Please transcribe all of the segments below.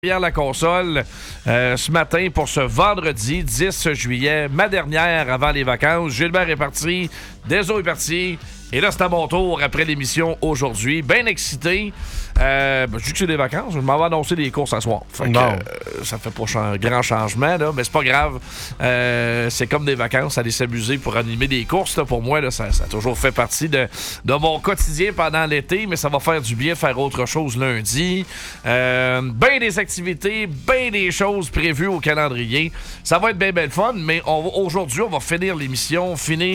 Hier la console, ce matin pour ce vendredi 10 juillet, ma dernière avant les vacances. Gilbert est parti, Deso est parti. Et là, c'est à mon tour après l'émission aujourd'hui. Bien excité. Je dis que c'est des vacances. Je m'en vais annoncer les courses ce soir. Fait que, ça fait pas grand changement, là, mais c'est pas grave. C'est comme des vacances, aller s'amuser pour animer des courses. Là, pour moi, là, ça a toujours fait partie de mon quotidien pendant l'été, mais ça va faire du bien de faire autre chose lundi. Ben des activités, ben des choses prévues au calendrier. Ça va être bien fun, mais aujourd'hui, on va finir l'émission,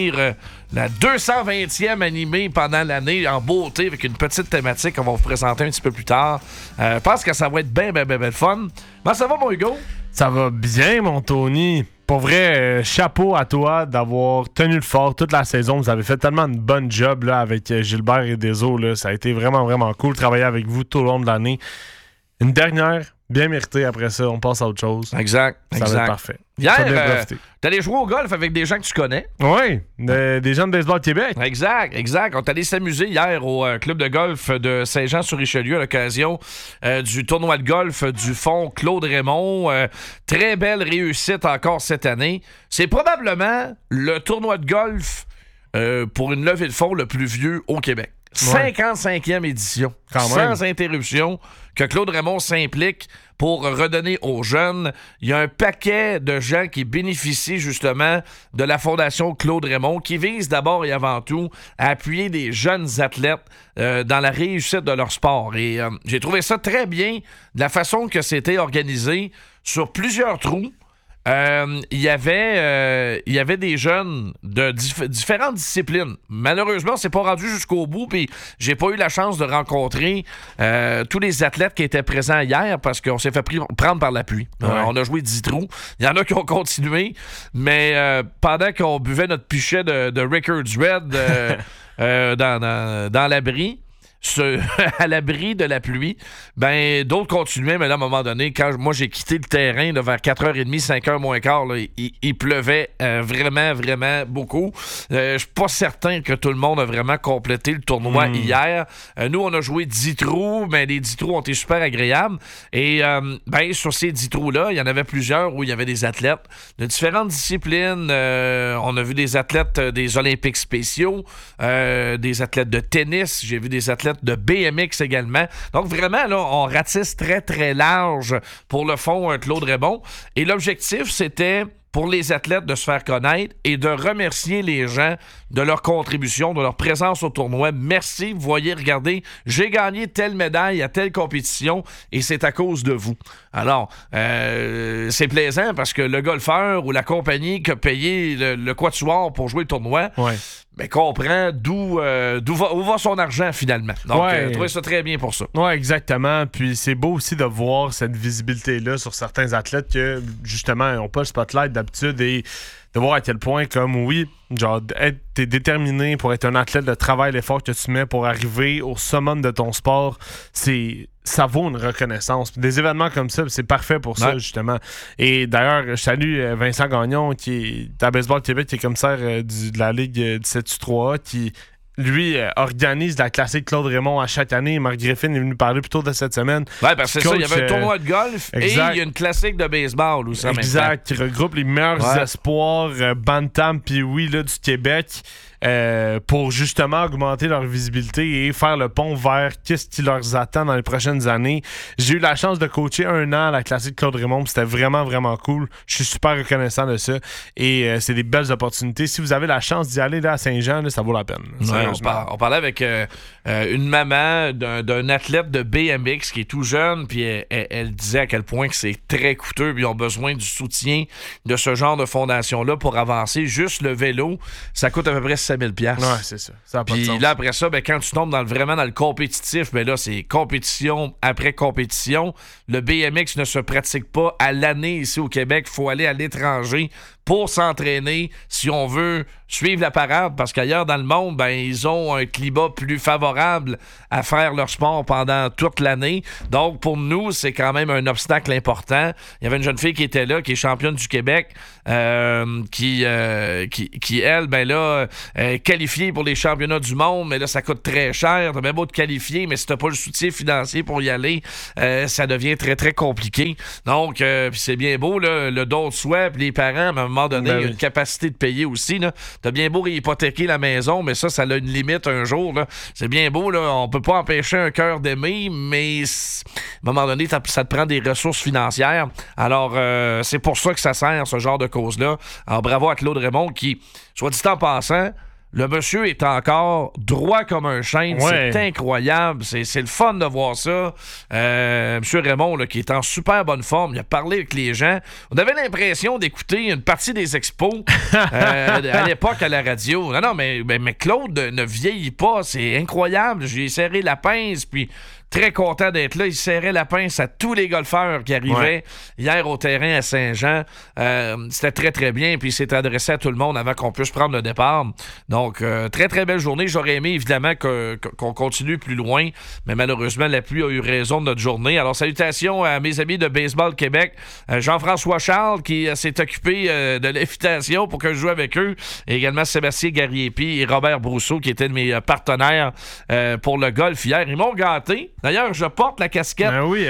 la 220e animée pendant l'année en beauté avec une petite thématique qu'on va vous présenter un petit peu plus tard. Je pense que ça va être bien fun. Comment ça va, mon Hugo? Ça va bien, mon Tony. Pour vrai, chapeau à toi d'avoir tenu le fort toute la saison. Vous avez fait tellement de bonne job là, avec Gilbert et Deso. Là. Ça a été vraiment cool de travailler avec vous tout au long de l'année. Une dernière, bien méritée. Après ça, on passe à autre chose. Exact. Ça va être parfait. Hier, t'allais jouer au golf avec des gens que tu connais. Oui, des gens de Baseball Québec. Exact. On est allé s'amuser hier au club de golf de Saint-Jean-sur-Richelieu à l'occasion du tournoi de golf du fonds Claude Raymond. Très belle réussite encore cette année. C'est probablement le tournoi de golf pour une levée de fonds le plus vieux au Québec. 55e édition, sans interruption, que Claude Raymond s'implique pour redonner aux jeunes. Il y a un paquet de gens qui bénéficient justement de la Fondation Claude Raymond, qui vise d'abord et avant tout à appuyer des jeunes athlètes dans la réussite de leur sport. Et j'ai trouvé ça très bien, de la façon que c'était organisé sur plusieurs trous. Il y avait des jeunes de différentes disciplines. Malheureusement, c'est pas rendu jusqu'au bout, puis j'ai pas eu la chance de rencontrer tous les athlètes qui étaient présents hier parce qu'on s'est fait prendre par la pluie. On a joué 10 trous. Il y en a qui ont continué, mais pendant qu'on buvait notre pichet de Rickards Red dans l'abri, à l'abri de la pluie, ben d'autres continuaient, mais là, à un moment donné, quand moi j'ai quitté le terrain là, vers 4h30, 5h moins quart, là, il pleuvait vraiment beaucoup. Je suis pas certain que tout le monde a vraiment complété le tournoi hier. Nous, on a joué 10 trous, mais les 10 trous ont été super agréables. Et sur ces 10 trous-là, il y en avait plusieurs où il y avait des athlètes de différentes disciplines. On a vu des athlètes des Olympiques spéciaux, des athlètes de tennis, j'ai vu des athlètes de BMX également. Donc vraiment, là, on ratisse très large pour le fond Claude Raymond. Et l'objectif, c'était pour les athlètes de se faire connaître et de remercier les gens de leur contribution, de leur présence au tournoi. Merci, vous voyez, regardez, j'ai gagné telle médaille à telle compétition et c'est à cause de vous. Alors, c'est plaisant parce que le golfeur ou la compagnie qui a payé le quatuor pour jouer le tournoi, mais comprend où va son argent finalement. Donc, je trouvais ça très bien pour ça. Oui, exactement. Puis c'est beau aussi de voir cette visibilité-là sur certains athlètes que, justement, n'ont pas le spotlight d'habitude et de voir à quel point, t'es déterminé pour être un athlète, le travail, l'effort que tu mets pour arriver au summum de ton sport, ça vaut une reconnaissance. Puis des événements comme ça, c'est parfait pour ça, justement. Et d'ailleurs, je salue Vincent Gagnon, qui est à Baseball Québec, qui est commissaire de la Ligue du 7U3A, qui lui organise la classique Claude Raymond à chaque année. Marc Griffin est venu parler plus tôt de cette semaine. Oui, parce que c'est ça, il y avait un tournoi de golf et il y a une classique de baseball aussi. Exact, qui regroupe les meilleurs espoirs Bantam puis du Québec pour justement augmenter leur visibilité et faire le pont vers qu'est-ce qui leur attend dans les prochaines années. J'ai eu la chance de coacher 1 an à la classique Claude Raymond, c'était vraiment cool. Je suis super reconnaissant de ça et c'est des belles opportunités. Si vous avez la chance d'y aller là à Saint-Jean, là, ça vaut la peine. On parlait avec une maman d'un athlète de BMX qui est tout jeune, puis elle disait à quel point que c'est très coûteux, puis ils ont besoin du soutien de ce genre de fondation-là pour avancer. Juste le vélo, ça coûte à peu près 7 000 $. Ouais, c'est ça. Ça a pas de sens. Puis là, après ça, quand tu tombes vraiment dans le compétitif, là, c'est compétition après compétition. Le BMX ne se pratique pas à l'année ici au Québec. Il faut aller à l'étranger pour s'entraîner si on veut suivre la parade parce qu'ailleurs dans le monde, ben, ils ont un climat plus favorable à faire leur sport pendant toute l'année. Donc, pour nous, c'est quand même un obstacle important. Il y avait une jeune fille qui était là, qui est championne du Québec, qui elle, ben là, est qualifiée pour les championnats du monde, mais là, ça coûte très cher. T'as bien beau te qualifier, mais si t'as pas le soutien financier pour y aller, ça devient très, très compliqué. Donc, puis c'est bien beau, là, le don de soi, puis les parents, mais à un moment donné, il y a une capacité de payer aussi, là. T'as bien beau hypothéquer la maison, mais ça a une limite un jour, là. C'est bien beau, là. On peut pas empêcher un cœur d'aimer, mais à un moment donné, ça te prend des ressources financières. Alors, c'est pour ça que ça sert, ce genre de cause-là. Alors, bravo à Claude Raymond qui, soit dit en passant, le monsieur est encore droit comme un chêne. Ouais. C'est incroyable. C'est le fun de voir ça. Monsieur Raymond, là, qui est en super bonne forme, il a parlé avec les gens. On avait l'impression d'écouter une partie des expos à l'époque à la radio. Non, mais Claude ne vieillit pas. C'est incroyable. J'ai serré la pince, puis très content d'être là. Il serrait la pince à tous les golfeurs qui arrivaient hier au terrain à Saint-Jean. C'était très, très bien. Puis il s'est adressé à tout le monde avant qu'on puisse prendre le départ. Donc, très, très belle journée. J'aurais aimé, évidemment, qu'on continue plus loin. Mais malheureusement, la pluie a eu raison de notre journée. Alors, salutations à mes amis de Baseball Québec. Jean-François Charles, qui s'est occupé de l'invitation pour que je joue avec eux. Et également Sébastien Garriépi et Robert Brousseau, qui étaient de mes partenaires pour le golf hier. Ils m'ont gâté. D'ailleurs, je porte la casquette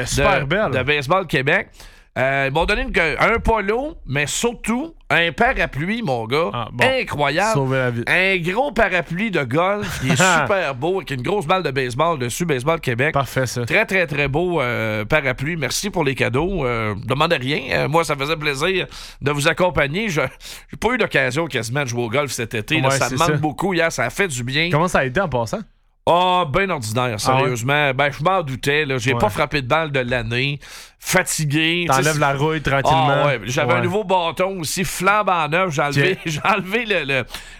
de Baseball Québec. Ils m'ont donné un polo, mais surtout un parapluie, mon gars. Incroyable. Sauver la vie. Un gros parapluie de golf qui est super beau, avec une grosse balle de baseball dessus, Baseball Québec. Parfait, ça. Très, très, très beau parapluie. Merci pour les cadeaux. Demandez rien. Moi, ça faisait plaisir de vous accompagner. J'ai pas eu l'occasion quasiment de jouer au golf cet été. Là, ça me manque beaucoup hier. Ça a fait du bien. Comment ça a été en passant? Ben ordinaire, sérieusement. Ben, je m'en doutais, là. J'ai pas frappé de balle de l'année. Fatigué. T'enlèves la rouille tranquillement. J'avais un nouveau bâton aussi, flambant neuf. J'ai enlevé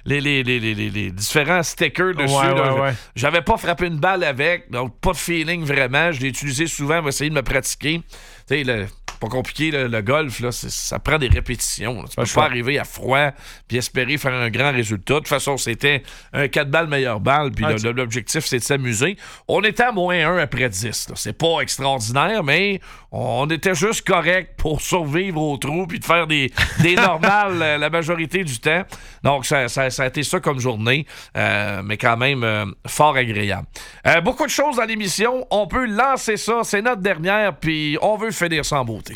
les différents stickers dessus. J'avais pas frappé une balle avec, donc pas de feeling vraiment. Je l'ai utilisé souvent pour essayer de me pratiquer. Tu sais, pas compliqué, le golf, là, ça prend des répétitions. Tu peux pas arriver à froid puis espérer faire un grand résultat. De toute façon, c'était un 4 balles, meilleure balle, puis l'objectif, c'est de s'amuser. On était à -1 après 10. Là. C'est pas extraordinaire, mais on était juste correct pour survivre au trou puis de faire des normales la majorité du temps. Donc, ça a été ça comme journée, mais quand même fort agréable. Beaucoup de choses dans l'émission. On peut lancer ça. C'est notre dernière, puis on veut finir ça en beauté.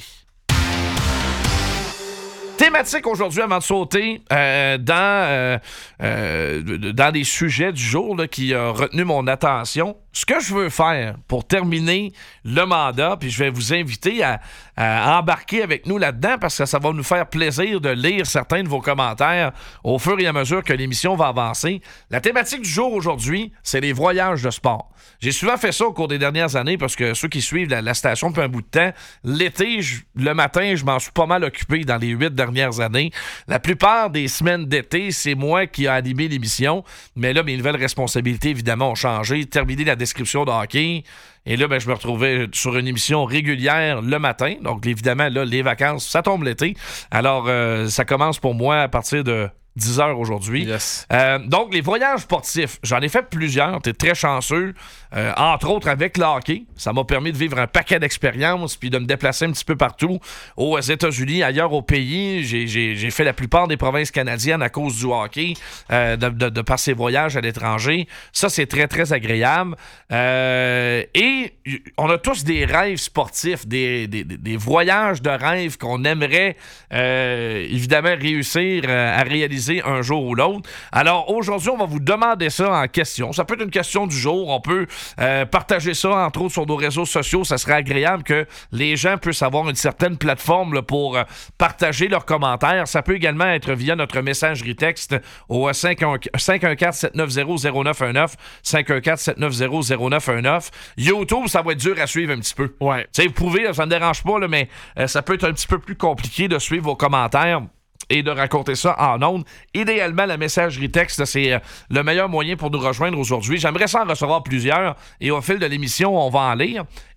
Thématique aujourd'hui avant de sauter dans des sujets du jour là, qui ont retenu mon attention. Ce que je veux faire pour terminer le mandat, puis je vais vous inviter à embarquer avec nous là-dedans parce que ça va nous faire plaisir de lire certains de vos commentaires au fur et à mesure que l'émission va avancer. La thématique du jour aujourd'hui, c'est les voyages de sport. J'ai souvent fait ça au cours des dernières années parce que ceux qui suivent la station depuis un bout de temps, l'été, le matin, je m'en suis pas mal occupé dans les 8 dernières années. La plupart des semaines d'été, c'est moi qui ai animé l'émission, mais là, mes nouvelles responsabilités, évidemment, ont changé. Terminé la description de hockey. Et là, je me retrouvais sur une émission régulière le matin. Donc, évidemment, là, les vacances, ça tombe l'été. Alors, ça commence pour moi à partir de 10 heures aujourd'hui. Yes. Donc, les voyages sportifs, j'en ai fait plusieurs. T'es très chanceux. Entre autres, avec le hockey, ça m'a permis de vivre un paquet d'expériences puis de me déplacer un petit peu partout aux États-Unis, ailleurs au pays. J'ai fait la plupart des provinces canadiennes à cause du hockey, de par ces voyages à l'étranger. Ça, c'est très, très agréable. Et on a tous des rêves sportifs, des voyages de rêve qu'on aimerait évidemment réussir à réaliser un jour ou l'autre. Alors, aujourd'hui, on va vous demander ça en question. Ça peut être une question du jour. On peut partager ça, entre autres, sur nos réseaux sociaux. Ça serait agréable que les gens puissent avoir une certaine plateforme là, pour partager leurs commentaires. Ça peut également être via notre messagerie texte au 514-790-0919, 514-790-0919. YouTube, ça va être dur à suivre un petit peu. Ouais. T'sais, vous pouvez, ça ne dérange pas, là, mais ça peut être un petit peu plus compliqué de suivre vos commentaires et de raconter ça en ondes. Idéalement, la messagerie texte, c'est le meilleur moyen pour nous rejoindre aujourd'hui. J'aimerais ça en recevoir plusieurs et au fil de l'émission, on va en lire.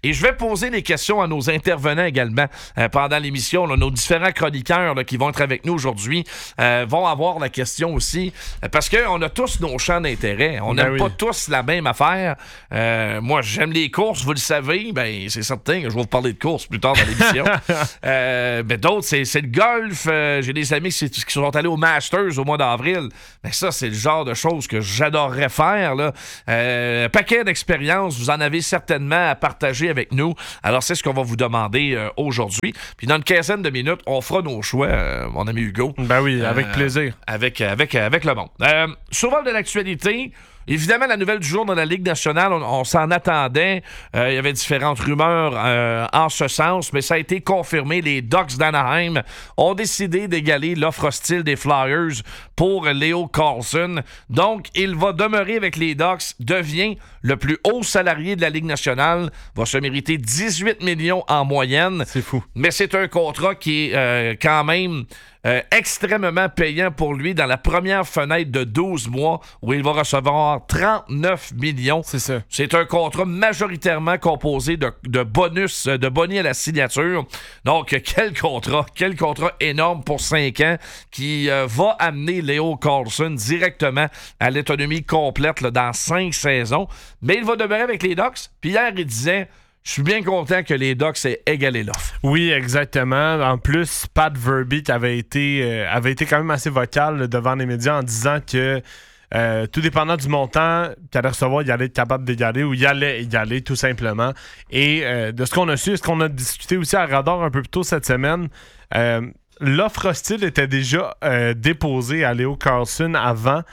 Et je vais poser des questions à nos intervenants également pendant l'émission. Là, nos différents chroniqueurs là, qui vont être avec nous aujourd'hui vont avoir la question aussi. Parce qu'on a tous nos champs d'intérêt. On n'aime pas tous la même affaire. Moi, j'aime les courses, vous le savez. Ben, c'est certain que je vais vous parler de courses plus tard dans l'émission. Mais d'autres, c'est le golf. J'ai des amis qui sont allés au Masters au mois d'avril. Mais ça, c'est le genre de choses que j'adorerais faire. Là. Paquet d'expériences, vous en avez certainement à partager avec nous. Alors, c'est ce qu'on va vous demander aujourd'hui. Puis dans une quinzaine de minutes, on fera nos choix, mon ami Hugo. Ben oui, avec plaisir. Avec le monde. Survol de l'actualité. Évidemment, la nouvelle du jour dans la Ligue nationale, on s'en attendait. Il y avait différentes rumeurs en ce sens, mais ça a été confirmé. Les Ducks d'Anaheim ont décidé d'égaler l'offre hostile des Flyers pour Leo Carlsson. Donc, il va demeurer avec les Ducks, devient le plus haut salarié de la Ligue nationale, va se mériter 18 millions en moyenne. C'est fou. Mais c'est un contrat qui est quand même... extrêmement payant pour lui dans la première fenêtre de 12 mois où il va recevoir 39 millions. C'est ça. C'est un contrat majoritairement composé de bonus, de boni à la signature. Donc, quel contrat énorme pour 5 ans qui va amener Leo Carlsson directement à l'autonomie complète là, dans 5 saisons. Mais il va demeurer avec les Ducks. Puis hier, il disait... Je suis bien content que les Ducks aient égalé l'offre. Oui, exactement. En plus, Pat Verbeek avait été quand même assez vocal là, devant les médias en disant que tout dépendant du montant qu'il allait recevoir, il allait être capable d'égaler ou il allait égaler tout simplement. Et de ce qu'on a su, ce qu'on a discuté aussi à Radar un peu plus tôt cette semaine, l'offre hostile était déjà déposée à Leo Carlsson avant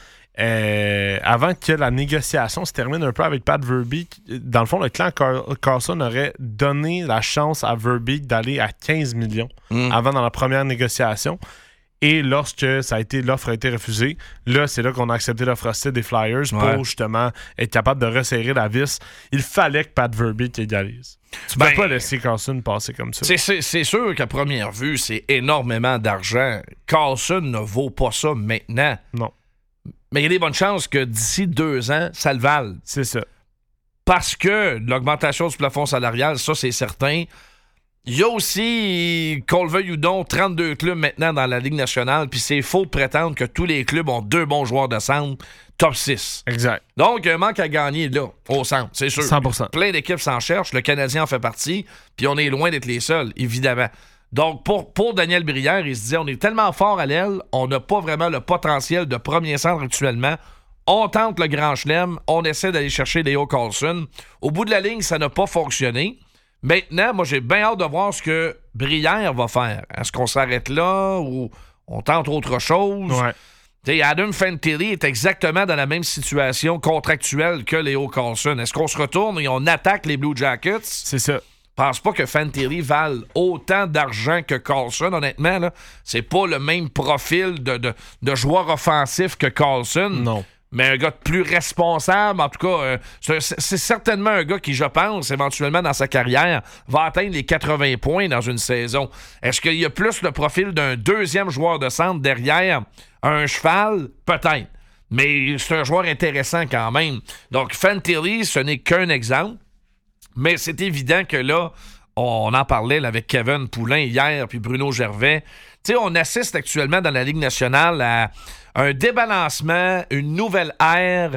que la négociation se termine un peu avec Pat Verbeek. Dans le fond, le clan Carlsson aurait donné la chance à Verbeek d'aller à 15 millions avant dans la première négociation. Et lorsque l'offre a été refusée, là, c'est là qu'on a accepté l'offre hostile des Flyers pour justement être capable de resserrer la vis. Il fallait que Pat Verbeek égalise. Tu ne peux pas laisser Carlsson passer comme ça. C'est sûr qu'à première vue, c'est énormément d'argent. Carlsson ne vaut pas ça maintenant. Non. Mais il y a des bonnes chances que d'ici 2 ans, ça le vale. C'est ça. Parce que l'augmentation du plafond salarial, ça, c'est certain. Il y a aussi, qu'on le veuille ou non, 32 clubs maintenant dans la Ligue nationale, puis c'est faux de prétendre que tous les clubs ont 2 bons joueurs de centre, top 6. Exact. Donc, il y a un manque à gagner là, au centre, c'est sûr. 100%. Plein d'équipes s'en cherchent, le Canadien en fait partie, puis on est loin d'être les seuls, évidemment. Donc, pour Daniel Brière, il se disait, on est tellement fort à l'aile, on n'a pas vraiment le potentiel de premier centre actuellement. On tente le grand chelem, on essaie d'aller chercher Leo Carlsson. Au bout de la ligne, ça n'a pas fonctionné. Maintenant, moi, j'ai bien hâte de voir ce que Brière va faire. Est-ce qu'on s'arrête là ou on tente autre chose? Ouais. T'sais, Adam Fantilli est exactement dans la même situation contractuelle que Leo Carlsson. Est-ce qu'on se retourne et on attaque les Blue Jackets? C'est ça. Je pense pas que Fantilli vale autant d'argent que Carlsson, honnêtement. Là. C'est pas le même profil de joueur offensif que Carlsson. Non. Mais un gars plus responsable, en tout cas, c'est certainement un gars qui, je pense, éventuellement dans sa carrière, va atteindre les 80 points dans une saison. Est-ce qu'il y a plus le profil d'un deuxième joueur de centre derrière un cheval? Peut-être. Mais c'est un joueur intéressant quand même. Donc, Fantilli, ce n'est qu'un exemple. Mais c'est évident que là, on en parlait là, avec Kevin Poulin hier puis Bruno Gervais. Tu sais, on assiste actuellement dans la Ligue nationale à un débalancement, une nouvelle ère.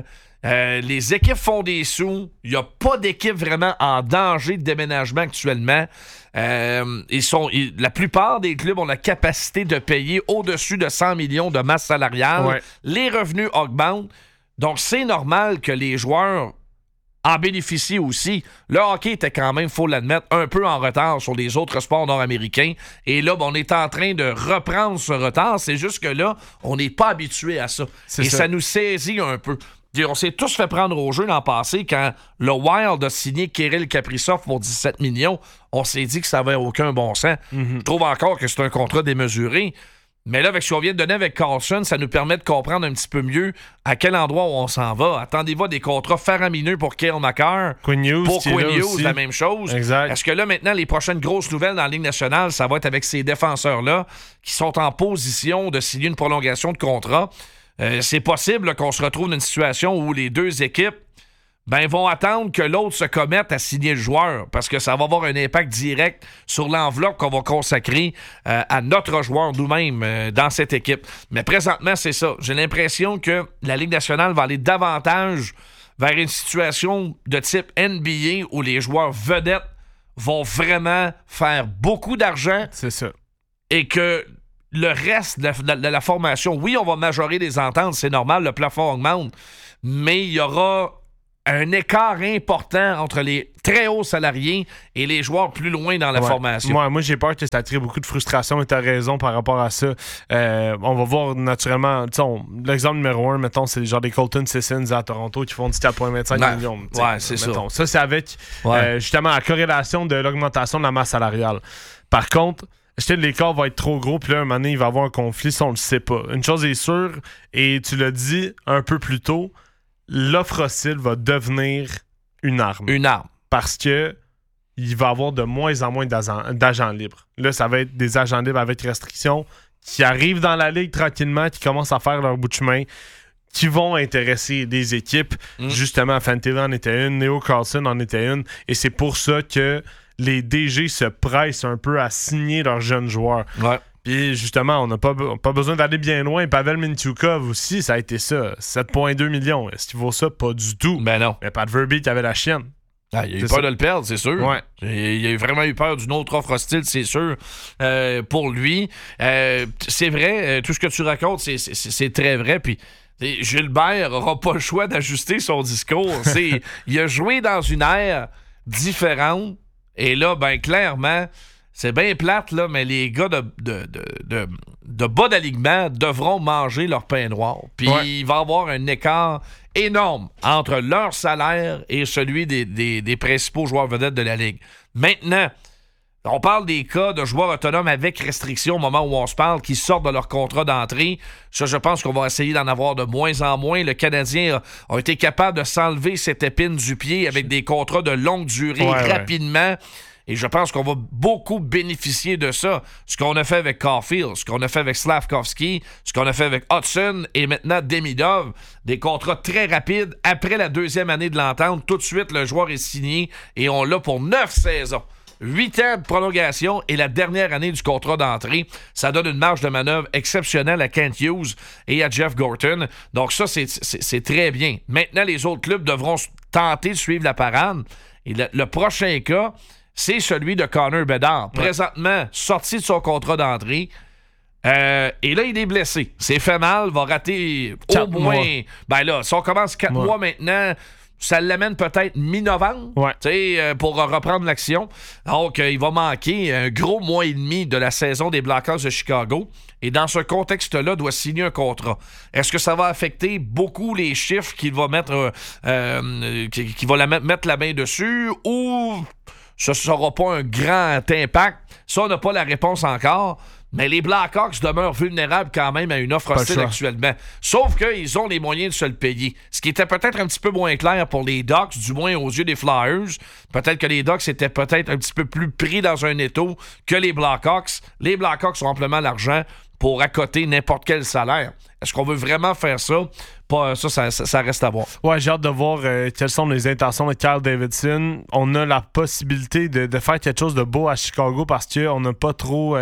Les équipes font des sous. Il n'y a pas d'équipe vraiment en danger de déménagement actuellement. La plupart des clubs ont la capacité de payer au-dessus de 100 millions de masse salariale. Ouais. Les revenus augmentent. Donc, c'est normal que les joueurs en bénéficient aussi. Le hockey était quand même, il faut l'admettre, un peu en retard sur les autres sports nord-américains. Et là, on est en train de reprendre ce retard. C'est juste que là, on n'est pas habitué à ça. Et ça nous saisit un peu. On s'est tous fait prendre au jeu l'an passé quand le Wild a signé Kirill Kaprizov pour 17 millions. On s'est dit que ça n'avait aucun bon sens. Je trouve encore que c'est un contrat démesuré. Mais là, avec ce qu'on vient de donner avec Carlsson, ça nous permet de comprendre un petit peu mieux à quel endroit on s'en va. Attendez-vous à des contrats faramineux pour Cale Makar. Quinn Hughes, pour Quinn Hughes, la même chose. Exact. Est-ce que là, maintenant, les prochaines grosses nouvelles dans la Ligue nationale, ça va être avec ces défenseurs-là qui sont en position de signer une prolongation de contrat? C'est possible là, qu'on se retrouve dans une situation où les deux équipes ben vont attendre que l'autre se commette à signer le joueur parce que ça va avoir un impact direct sur l'enveloppe qu'on va consacrer à notre joueur nous-mêmes dans cette équipe. Mais présentement, c'est ça. J'ai l'impression que la Ligue nationale va aller davantage vers une situation de type NBA où les joueurs vedettes vont vraiment faire beaucoup d'argent. C'est ça. Et que le reste de la formation, oui, on va majorer les ententes, c'est normal, le plafond augmente, mais il y aura un écart important entre les très hauts salariés et les joueurs plus loin dans la formation. Moi, j'ai peur que ça crée beaucoup de frustration et tu as raison par rapport à ça. On va voir naturellement, l'exemple numéro 1, mettons, c'est genre des Colton Sissons à Toronto qui font 17,25 millions. Ouais, c'est mettons. ça. Ça, c'est avec justement la corrélation de l'augmentation de la masse salariale. Par contre, l'écart va être trop gros, puis là, un moment donné, il va y avoir un conflit, ça, on le sait pas. Une chose est sûre, et tu l'as dit un peu plus tôt, l'offre hostile va devenir une arme. Une arme. Parce que il va y avoir de moins en moins d'agents libres. Là, ça va être des agents libres avec restrictions qui arrivent dans la ligue tranquillement, qui commencent à faire leur bout de chemin, qui vont intéresser des équipes. Justement, Fantilli en était une, Leo Carlson en était une, et c'est pour ça que les DG se pressent un peu à signer leurs jeunes joueurs. Ouais. Puis justement, on n'a pas besoin d'aller bien loin. Pavel Mintyukov aussi, ça a été ça. 7,2 millions. Est-ce qu'il vaut ça? Pas du tout. Ben non. Mais Pat Verbeek qui avait la chienne. Ah, il a eu peur de le perdre, c'est sûr. Ouais. Il a vraiment eu peur d'une autre offre hostile, c'est sûr, pour lui. C'est vrai, tout ce que tu racontes, c'est très vrai. Puis Gilbert n'aura pas le choix d'ajuster son discours. Il a joué dans une ère différente. Et là, ben clairement, c'est bien plate, là, mais les gars de bas d'alignement devront manger leur pain noir. Puis il va y avoir un écart énorme entre leur salaire et celui des principaux joueurs vedettes de la Ligue. Maintenant, on parle des cas de joueurs autonomes avec restriction au moment où on se parle, qui sortent de leur contrat d'entrée. Ça, je pense qu'on va essayer d'en avoir de moins en moins. Le Canadien a été capable de s'enlever cette épine du pied avec des contrats de longue durée rapidement. Et je pense qu'on va beaucoup bénéficier de ça. Ce qu'on a fait avec Caulfield, ce qu'on a fait avec Slavkovski, ce qu'on a fait avec Hudson et maintenant Demidov. Des contrats très rapides. Après la deuxième année de l'entente, tout de suite, le joueur est signé et on l'a pour 9 saisons. 8 ans de prolongation et la dernière année du contrat d'entrée. Ça donne une marge de manœuvre exceptionnelle à Kent Hughes et à Jeff Gorton. Donc ça, c'est très bien. Maintenant, les autres clubs devront tenter de suivre la parade. Et le prochain cas, c'est celui de Connor Bedard. Présentement, sorti de son contrat d'entrée. Et là, il est blessé. C'est fait mal, va rater au moins... Ben là, si on commence 4 mois maintenant... Ça l'amène peut-être mi-novembre pour reprendre l'action. Donc, il va manquer un gros mois et demi de la saison des Blackhawks de Chicago. Et dans ce contexte-là, doit signer un contrat. Est-ce que ça va affecter beaucoup les chiffres qu'il va mettre, qu'il va mettre la main dessus ou ce ne sera pas un grand impact? Ça, on n'a pas la réponse encore. Mais les Blackhawks demeurent vulnérables quand même à une offre hostile actuellement. Sauf qu'ils ont les moyens de se le payer. Ce qui était peut-être un petit peu moins clair pour les Ducks, du moins aux yeux des Flyers. Peut-être que les Ducks étaient peut-être un petit peu plus pris dans un étau que les Blackhawks. Les Blackhawks ont amplement l'argent pour accoter n'importe quel salaire. Est-ce qu'on veut vraiment faire ça? Ça reste à voir. Ouais, j'ai hâte de voir quelles sont les intentions de Kyle Davidson. On a la possibilité de faire quelque chose de beau à Chicago parce qu'on n'a pas trop,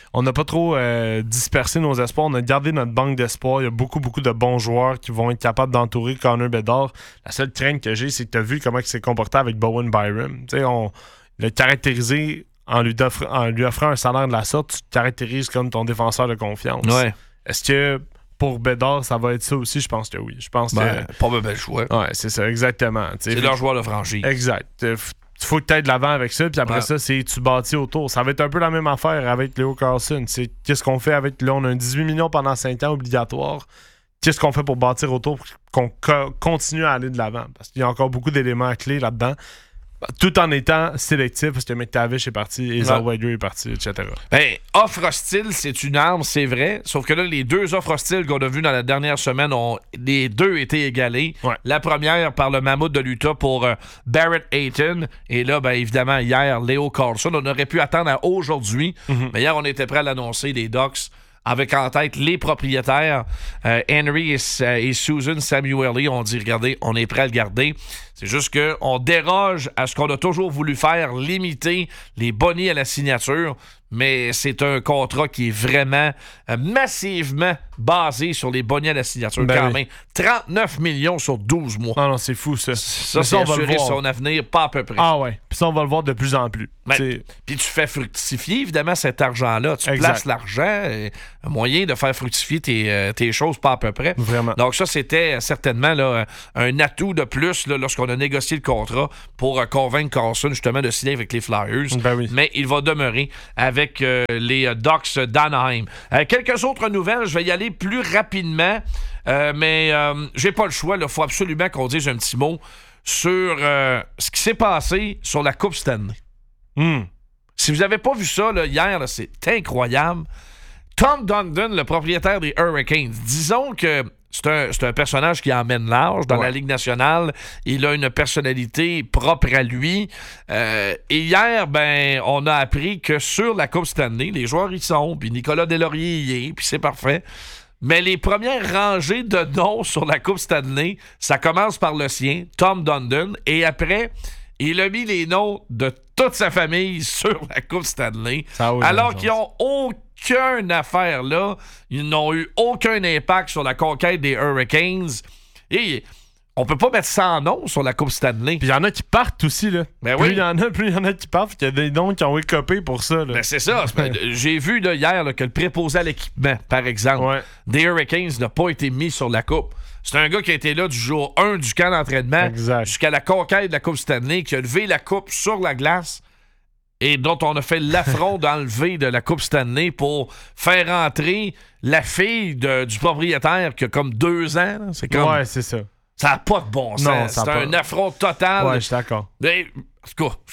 dispersé nos espoirs. On a gardé notre banque d'espoir. Il y a beaucoup, beaucoup de bons joueurs qui vont être capables d'entourer Connor Bedard. La seule crainte que j'ai, c'est que tu as vu comment il s'est comporté avec Bowen Byram. Tu sais, on l'a caractérisé en lui offrant un salaire de la sorte. Tu te caractérises comme ton défenseur de confiance. Ouais. Est-ce que pour Bedard, ça va être ça aussi? Je pense que oui. Je pense que... Pas de bel choix. Ouais, c'est ça, exactement. C'est leur joueur de franchise. Exact. Il faut que tu ailles de l'avant avec ça, puis après ça, c'est tu bâtis autour. Ça va être un peu la même affaire avec Leo Carlson. C'est qu'est-ce qu'on fait avec... Là, on a un 18 millions pendant 5 ans obligatoire. Qu'est-ce qu'on fait pour bâtir autour pour qu'on continue à aller de l'avant? Parce qu'il y a encore beaucoup d'éléments clés là-dedans. Tout en étant sélectif, parce que McTavish est parti, Asa Weider est parti, etc. Ben, offre hostile, c'est une arme, c'est vrai. Sauf que là, les deux offres hostiles qu'on a vues dans la dernière semaine ont les deux été égalées. Ouais. La première par le Mammouth de l'Utah pour Barrett Hayton. Et là, ben, évidemment, hier, Leo Carlson. On aurait pu attendre à aujourd'hui. Mais hier, on était prêt à l'annoncer, les Ducks, avec en tête les propriétaires, Henry et Susan Samueli. On dit, regardez, on est prêt à le garder. C'est juste qu'on déroge à ce qu'on a toujours voulu faire, limiter les bonnets à la signature. Mais c'est un contrat qui est vraiment massivement basé sur les bonnets à la signature quand même. 39 millions sur 12 mois. Non, c'est fou, ça. Ça, c'est assurer son avenir, pas à peu près. Ah ouais. Puis ça, on va le voir de plus en plus. Puis tu fais fructifier, évidemment, cet argent-là. Tu places l'argent, un moyen de faire fructifier tes choses, pas à peu près. Vraiment. Donc ça, c'était certainement là, un atout de plus là, lorsqu'on a négocié le contrat pour convaincre Carlson, justement, de signer avec les Flyers. Ben oui. Mais il va demeurer avec les Ducks d'Anaheim. Quelques autres nouvelles, je vais y aller plus rapidement, mais j'ai pas le choix. Il faut absolument qu'on dise un petit mot sur ce qui s'est passé sur la Coupe Stanley. Si vous n'avez pas vu ça là, hier, là, c'est incroyable. Tom Dundon, le propriétaire des Hurricanes, disons que c'est un personnage qui emmène large dans la Ligue nationale. Il a une personnalité propre à lui. Et hier, on a appris que sur la Coupe Stanley, les joueurs y sont, puis Nicolas Deslauriers y est, puis c'est parfait. Mais les premières rangées de noms sur la Coupe Stanley, ça commence par le sien, Tom Dundon, et après, il a mis les noms de toute sa famille sur la Coupe Stanley, alors qu'ils n'ont aucune affaire là. Ils n'ont eu aucun impact sur la conquête des Hurricanes. Et on peut pas mettre 100 noms sur la Coupe Stanley. Puis il y en a qui partent aussi, là. Plus il y en a qui partent, il y a des noms qui ont écopé pour ça, là. C'est ça. J'ai vu là, hier là, que le préposé à l'équipement, par exemple, des Hurricanes n'a pas été mis sur la Coupe. C'est un gars qui a été là du jour 1 du camp d'entraînement jusqu'à la conquête de la Coupe Stanley, qui a levé la Coupe sur la glace et dont on a fait l'affront d'enlever de la Coupe Stanley pour faire entrer la fille du propriétaire qui a comme 2 ans. Là. C'est comme... Ouais, c'est ça. Ça n'a pas de bon sens. Non, c'est un affront total. Ouais, je suis d'accord. Mais, en tout cas,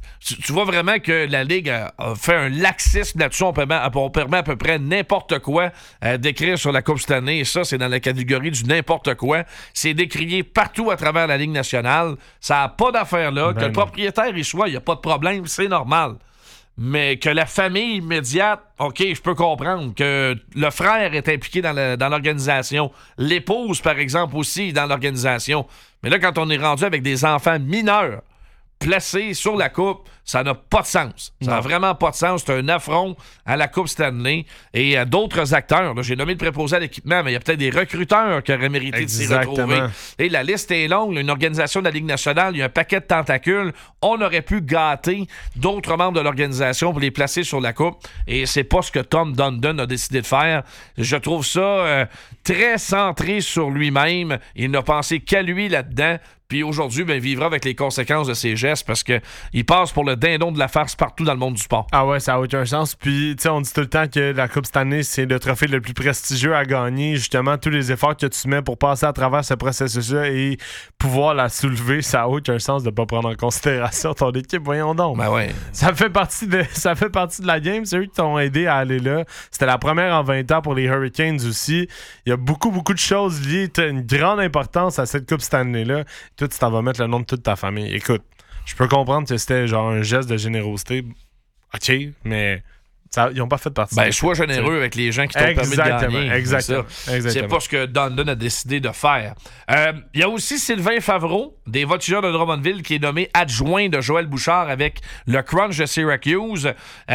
tu vois vraiment que la Ligue a fait un laxisme là-dessus. On permet à peu près n'importe quoi d'écrire sur la Coupe Stanley. Et ça, c'est dans la catégorie du n'importe quoi. C'est décrié partout à travers la Ligue nationale. Ça n'a pas d'affaire là. Que le propriétaire y soit, il n'y a pas de problème. C'est normal. Mais que la famille immédiate, OK, je peux comprendre que le frère est impliqué dans l'organisation. L'épouse, par exemple, aussi dans l'organisation. Mais là, quand on est rendu avec des enfants mineurs placés sur la Coupe, ça n'a pas de sens. Ça n'a vraiment pas de sens. C'est un affront à la Coupe Stanley et à d'autres acteurs. Là, j'ai nommé le préposé à l'équipement, mais il y a peut-être des recruteurs qui auraient mérité de s'y retrouver. Et la liste est longue. Une organisation de la Ligue nationale, il y a un paquet de tentacules. On aurait pu gâter d'autres membres de l'organisation pour les placer sur la Coupe. Et c'est pas ce que Tom Dundon a décidé de faire. Je trouve ça très centré sur lui-même. Il n'a pensé qu'à lui là-dedans. Puis aujourd'hui, il vivra avec les conséquences de ses gestes parce qu'il passe pour le dindon de la farce partout dans le monde du sport. Ah ouais, ça n'a aucun sens. Puis, tu sais, on dit tout le temps que la Coupe cette année, c'est le trophée le plus prestigieux à gagner. Justement, tous les efforts que tu mets pour passer à travers ce processus-là et pouvoir la soulever, ça n'a aucun sens de ne pas prendre en considération ton équipe. Voyons donc. Ben ouais. Ça fait partie de la game. C'est eux qui t'ont aidé à aller là. C'était la première en 20 ans pour les Hurricanes aussi. Il y a beaucoup de choses liées. Tu as une grande importance à cette Coupe cette année-là. Toi, tu t'en vas mettre le nom de toute ta famille. Écoute, je peux comprendre que c'était genre un geste de générosité. OK, mais ils n'ont pas fait partie. Sois généreux avec les gens qui t'ont permis de gagner. Exactement. C'est pas ce que Dundon a décidé de faire. Il y a aussi Sylvain Favreau, des Voltigeurs de Drummondville, qui est nommé adjoint de Joël Bouchard avec le Crunch de Syracuse.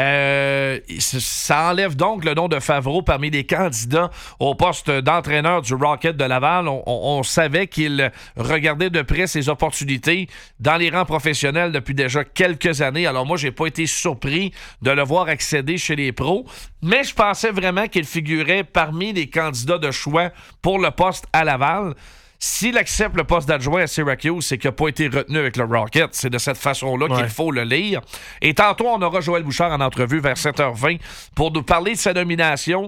Ça enlève donc le nom de Favreau parmi les candidats au poste d'entraîneur du Rocket de Laval. On savait qu'il regardait de près ses opportunités dans les rangs professionnels depuis déjà quelques années. Alors moi, j'ai pas été surpris de le voir accéder chez les pros, mais je pensais vraiment qu'il figurait parmi les candidats de choix pour le poste à Laval. S'il accepte le poste d'adjoint à Syracuse, c'est qu'il n'a pas été retenu avec le Rocket. C'est de cette façon-là qu'il faut le lire. Et tantôt, on aura Joël Bouchard en entrevue vers 7h20 pour nous parler de sa nomination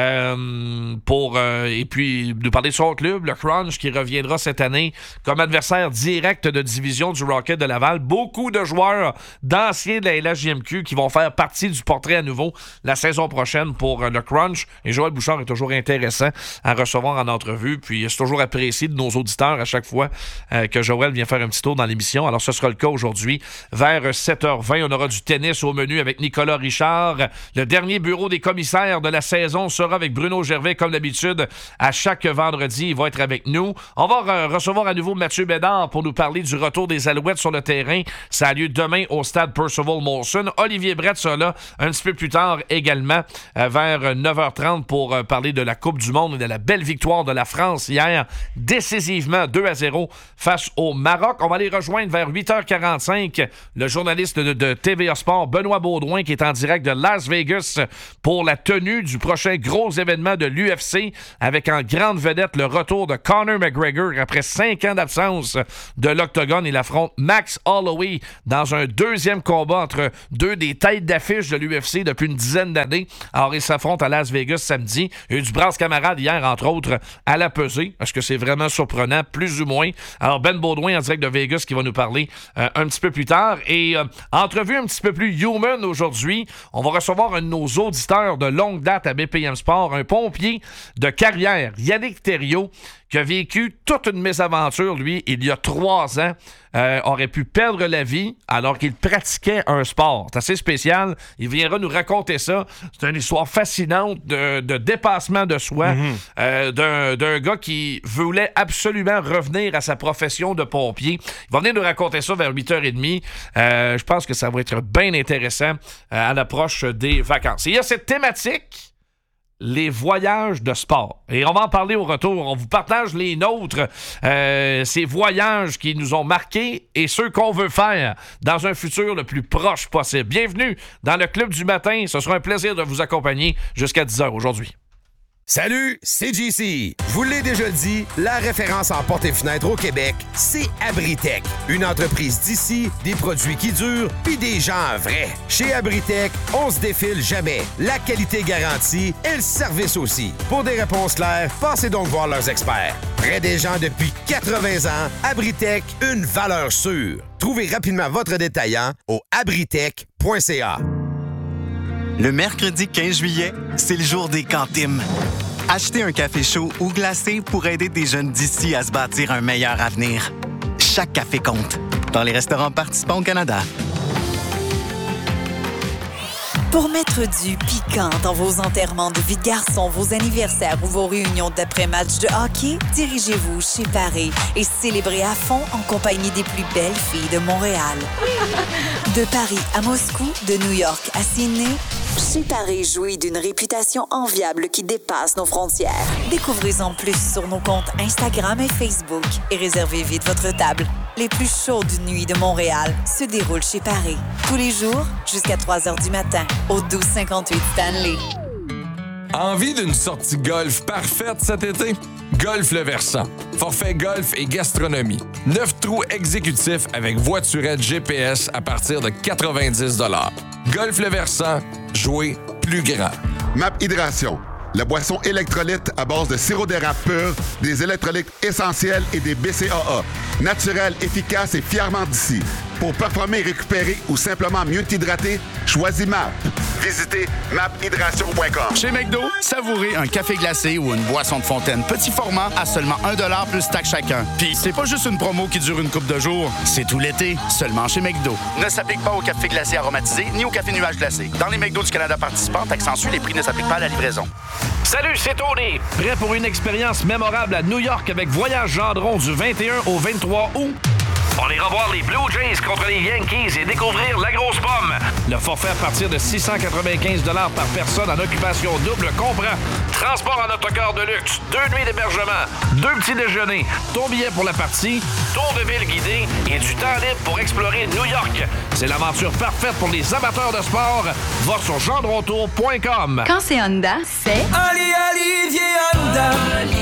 et puis nous parler de son club, le Crunch, qui reviendra cette année comme adversaire direct de division du Rocket de Laval. Beaucoup de joueurs d'anciens de la LHJMQ qui vont faire partie du portrait à nouveau la saison prochaine pour le Crunch. Et Joël Bouchard est toujours intéressant à recevoir en entrevue. Puis c'est toujours apprécié de nos auditeurs à chaque fois que Joël vient faire un petit tour dans l'émission. Alors, ce sera le cas aujourd'hui. Vers 7h20, on aura du tennis au menu avec Nicolas Richard. Le dernier bureau des commissaires de la saison sera avec Bruno Gervais, comme d'habitude, à chaque vendredi. Il va être avec nous. On va recevoir à nouveau Mathieu Bédard pour nous parler du retour des Alouettes sur le terrain. Ça a lieu demain au stade Percival Molson. Olivier Brett sera là un petit peu plus tard également, vers 9h30 pour parler de la Coupe du Monde et de la belle victoire de la France hier, décisivement 2-0 face au Maroc. On va les rejoindre vers 8h45. Le journaliste de TVA Sport, Benoît Baudouin, qui est en direct de Las Vegas pour la tenue du prochain gros événement de l'UFC, avec en grande vedette le retour de Conor McGregor après 5 ans d'absence de l'octogone. Il affronte Max Holloway dans un deuxième combat entre deux des têtes d'affiche de l'UFC depuis une dizaine d'années. Alors, ils s'affrontent à Las Vegas samedi. Il y a eu du brasse-camarade hier, entre autres, à la pesée. Est-ce que c'est vraiment surprenant? Plus ou moins. Alors, Ben Baudouin, en direct de Vegas, qui va nous parler un petit peu plus tard. Et entrevue un petit peu plus human aujourd'hui. On va recevoir un de nos auditeurs de longue date à BPM Sport, un pompier de carrière, Yannick Thériault, qui a vécu toute une mésaventure, lui, il y a 3 ans, aurait pu perdre la vie alors qu'il pratiquait un sport. C'est assez spécial. Il viendra nous raconter ça. C'est une histoire fascinante de dépassement de soi, d'un gars qui voulait absolument revenir à sa profession de pompier. Il va venir nous raconter ça vers 8h30. Je pense que ça va être bien intéressant à l'approche des vacances. Et il y a cette thématique, les voyages de sport. Et on va en parler au retour. On vous partage les nôtres, ces voyages qui nous ont marqués et ceux qu'on veut faire dans un futur le plus proche possible. Bienvenue dans le Club du matin. Ce sera un plaisir de vous accompagner jusqu'à 10h aujourd'hui. Salut, c'est JC. Je vous l'ai déjà dit, la référence en portes et fenêtres au Québec, c'est Abritech. Une entreprise d'ici, des produits qui durent, puis des gens vrais. Chez Abritech, on se défile jamais. La qualité garantie et le service aussi. Pour des réponses claires, passez donc voir leurs experts. Près des gens depuis 80 ans, Abritech, une valeur sûre. Trouvez rapidement votre détaillant au abritech.ca. Le mercredi 15 juillet, c'est le jour des cantines. Achetez un café chaud ou glacé pour aider des jeunes d'ici à se bâtir un meilleur avenir. Chaque café compte. Dans les restaurants participants au Canada. Pour mettre du piquant dans vos enterrements de vie de garçon, vos anniversaires ou vos réunions d'après-match de hockey, dirigez-vous chez Paré et célébrez à fond en compagnie des plus belles filles de Montréal. De Paris à Moscou, de New York à Sydney, chez Paré jouit d'une réputation enviable qui dépasse nos frontières. Découvrez-en plus sur nos comptes Instagram et Facebook et réservez vite votre table. Les plus chaudes nuits de Montréal se déroulent chez Paré. Tous les jours, jusqu'à 3h du matin, au 1258 Stanley. Envie d'une sortie golf parfaite cet été? Golf Le Versant. Forfait golf et gastronomie. 9 trous exécutifs avec voiturette GPS à partir de 90 $. Golf Le Versant, jouer plus grand. MAP Hydration. La boisson électrolyte à base de sirop d'érable pur, des électrolytes essentiels et des BCAA. Naturel, efficace et fièrement d'ici. Pour performer, récupérer ou simplement mieux t'hydrater, choisis MAP. Visitez maphydration.com. Chez McDo, savourez un café glacé ou une boisson de fontaine petit format à seulement 1$ plus taxe chacun. Puis c'est pas juste une promo qui dure une couple de jours, c'est tout l'été, seulement chez McDo. Ne s'applique pas au café glacé aromatisé ni au café nuage glacé. Dans les McDo du Canada participants, accentue, les prix ne s'appliquent pas à la livraison. Salut, c'est Tony! Prêt pour une expérience mémorable à New York avec Voyage Gendron du 21 au 23 août? On ira voir les Blue Jays contre les Yankees et découvrir la grosse pomme. Le forfait à partir de 695 $ par personne en occupation double comprend transport en autocar de luxe, 2 nuits d'hébergement, 2 petits déjeuners, ton billet pour la partie, tour de ville guidé et du temps libre pour explorer New York. C'est l'aventure parfaite pour les amateurs de sport. Va sur gendrontour.com. Quand c'est Honda, c'est... Olivier Honda.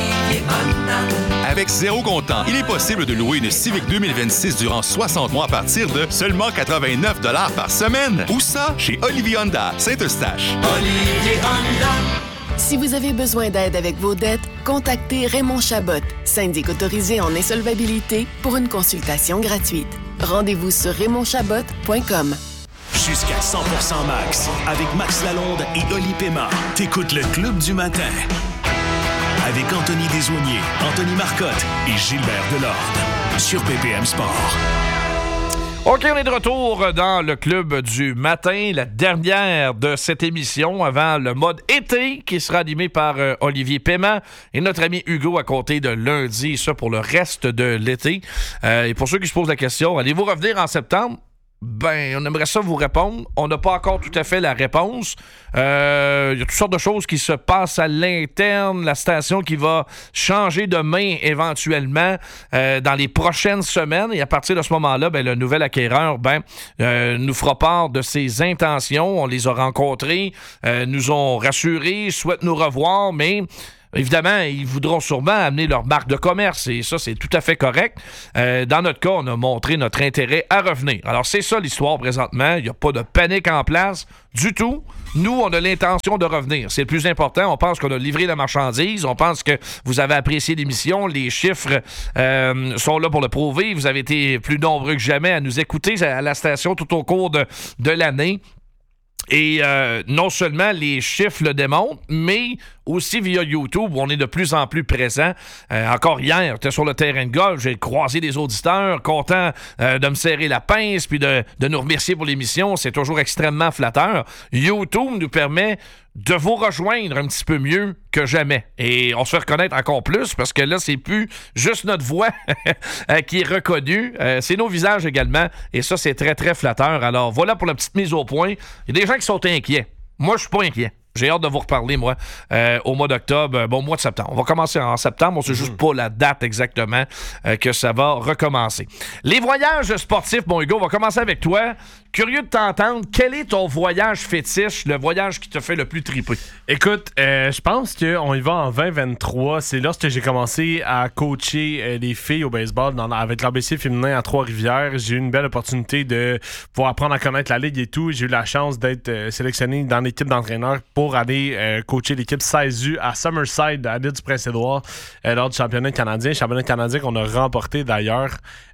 Avec zéro comptant, il est possible de louer une Civic 2026 durant 60 mois à partir de seulement 89 $ par semaine. Où ça? Chez Olivier Honda, Saint-Eustache. Olivier Honda. Si vous avez besoin d'aide avec vos dettes, contactez Raymond Chabot, syndic autorisé en insolvabilité, pour une consultation gratuite. Rendez-vous sur raymondchabot.com. Jusqu'à 100% max, avec Max Lalonde et Oli Pema. T'écoutes le Club du matin. avec Anthony Desaulniers, Anthony Marcotte et Gilbert Delorde sur PPM Sport. OK, on est de retour dans le club du matin, la dernière de cette émission avant le mode été qui sera animé par Olivier Paiement et notre ami Hugo à compter de lundi, ça pour le reste de l'été. Et pour ceux qui se posent la question, allez-vous revenir en septembre? Ben, on aimerait ça vous répondre. On n'a pas encore tout à fait la réponse. Il y a toutes sortes de choses qui se passent à l'interne. La station qui va changer de main éventuellement dans les prochaines semaines. Et à partir de ce moment-là, ben, le nouvel acquéreur nous fera part de ses intentions. On les a rencontrés, nous ont rassurés, souhaitent nous revoir, mais... Évidemment, ils voudront sûrement amener leur marque de commerce et ça, c'est tout à fait correct. Dans notre cas, on a montré notre intérêt à revenir. Alors, c'est ça l'histoire présentement. Il n'y a pas de panique en place du tout. Nous, on a l'intention de revenir. C'est le plus important. On pense qu'on a livré la marchandise. On pense que vous avez apprécié l'émission. Les chiffres sont là pour le prouver. Vous avez été plus nombreux que jamais à nous écouter à la station tout au cours de l'année. Et non seulement les chiffres le démontrent, mais aussi via YouTube, où on est de plus en plus présent. Encore hier, j'étais sur le terrain de golf, j'ai croisé des auditeurs, contents de me serrer la pince, puis de nous remercier pour l'émission. C'est toujours extrêmement flatteur. YouTube nous permet de vous rejoindre un petit peu mieux que jamais. Et on se fait reconnaître encore plus, parce que là, c'est plus juste notre voix qui est reconnue. C'est nos visages également. Et ça, c'est très, très flatteur. Alors, voilà pour la petite mise au point. Il y a des gens qui sont inquiets. Moi, je suis pas inquiet. J'ai hâte de vous reparler, moi, au mois d'octobre, mois de septembre. On va commencer en septembre. On sait juste pas la date exactement que ça va recommencer. Les voyages sportifs, mon Hugo, on va commencer avec toi. Curieux de t'entendre, quel est ton voyage fétiche, le voyage qui te fait le plus triper? Écoute, je pense qu'on y va en 2023. C'est lorsque j'ai commencé à coacher les filles au baseball avec l'ABC féminin à Trois-Rivières. J'ai eu une belle opportunité de pouvoir apprendre à connaître la ligue et tout. J'ai eu la chance d'être sélectionné dans l'équipe d'entraîneurs pour aller coacher l'équipe 16U à Summerside, à l'île du Prince-Édouard, lors du championnat canadien qu'on a remporté d'ailleurs.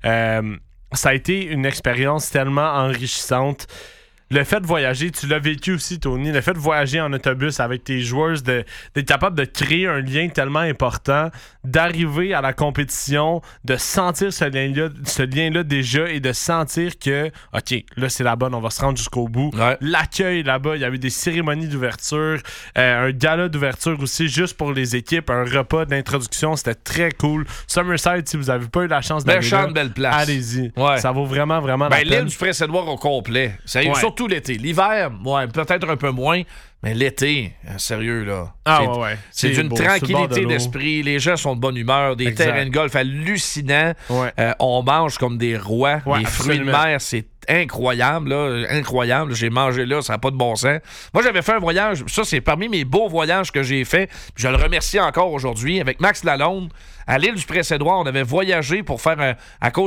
Ça a été une expérience tellement enrichissante. Le fait de voyager, tu l'as vécu aussi, Tony, le fait de voyager en autobus avec tes joueurs, d'être capable de créer un lien tellement important, d'arriver à la compétition, de sentir ce lien-là déjà et de sentir que, OK, là, c'est la bonne, on va se rendre jusqu'au bout. Ouais. L'accueil là-bas, il y avait des cérémonies d'ouverture, un gala d'ouverture aussi, juste pour les équipes, un repas d'introduction, c'était très cool. Summerside, si vous n'avez pas eu la chance d'aller là, belle place. Allez-y. Ouais. Ça vaut vraiment, vraiment la peine. L'île du Prince-Édouard au complet. Ça y est, surtout l'été. L'hiver, ouais, peut-être un peu moins, mais l'été, sérieux, là. C'est d'une beau, tranquillité d'esprit. Les gens sont de bonne humeur. Des terrains de golf hallucinants. Ouais. On mange comme des rois. Les fruits de mer, c'est incroyable, là. Incroyable. J'ai mangé là, ça n'a pas de bon sens. Moi, j'avais fait un voyage. Ça, c'est parmi mes beaux voyages que j'ai fait. Je le remercie encore aujourd'hui. Avec Max Lalonde, à l'île du Prince-Édouard, on avait voyagé pour faire, à cause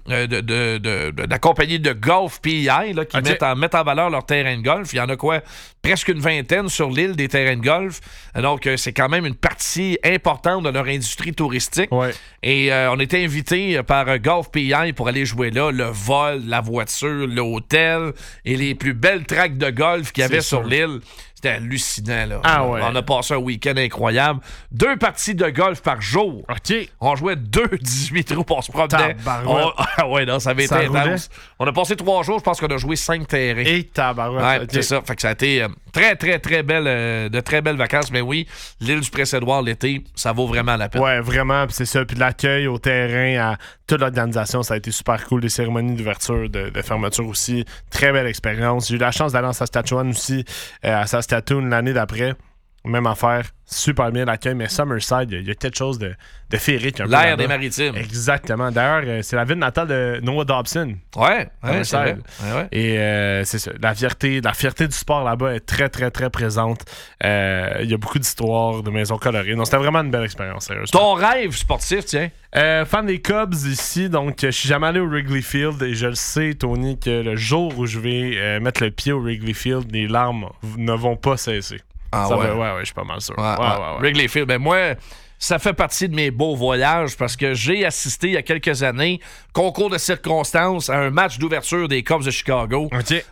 de la compagnie de golf PEI, là, qui mettent en valeur leur terrain de golf. Il y en a presque une vingtaine sur l'île des terrains de golf. Donc, c'est quand même une partie importante de leur industrie touristique. Ouais. Et on était invités par Golf PEI pour aller jouer là. Le vol, la voiture, l'hôtel et les plus belles tracks de golf qu'il y avait sur l'île. C'était hallucinant, là. On a passé un week-end incroyable. 2 parties de golf par jour. OK. On jouait 2 18 trous pour se promener. Non, ça avait été intense. On a passé 3 jours, je pense qu'on a joué 5 terrains. Et tabarouette. C'est ça. Fait que ça a été très, très, très belle, de très belles vacances. Mais oui, l'île du Prince-Édouard l'été, ça vaut vraiment la peine. Ouais, vraiment. Puis c'est ça. Puis l'accueil au terrain, à toute l'organisation, ça a été super cool. Les cérémonies d'ouverture, de fermeture aussi. Très belle expérience. J'ai eu la chance d'aller en Saskatchewan aussi, à Saskatoon l'année d'après. Même affaire, super bien l'accueil, mais Summerside, il y a quelque chose de féerique. L'air des maritimes. Exactement. D'ailleurs, c'est la ville natale de Noah Dobson. Ouais, c'est vrai. Ouais. Et c'est ça. La fierté du sport là-bas est très, très, très présente. Il y a beaucoup d'histoires, de maisons colorées. Donc, c'était vraiment une belle expérience, sérieusement. Ton rêve sportif, tiens? Fan des Cubs ici, donc je suis jamais allé au Wrigley Field et je le sais, Tony, que le jour où je vais mettre le pied au Wrigley Field, les larmes ne vont pas cesser. Ah ouais, je suis pas mal sûr. Wrigley Field, ben moi, ça fait partie de mes beaux voyages parce que j'ai assisté il y a quelques années, concours de circonstances, à un match d'ouverture des Cubs de Chicago. Okay.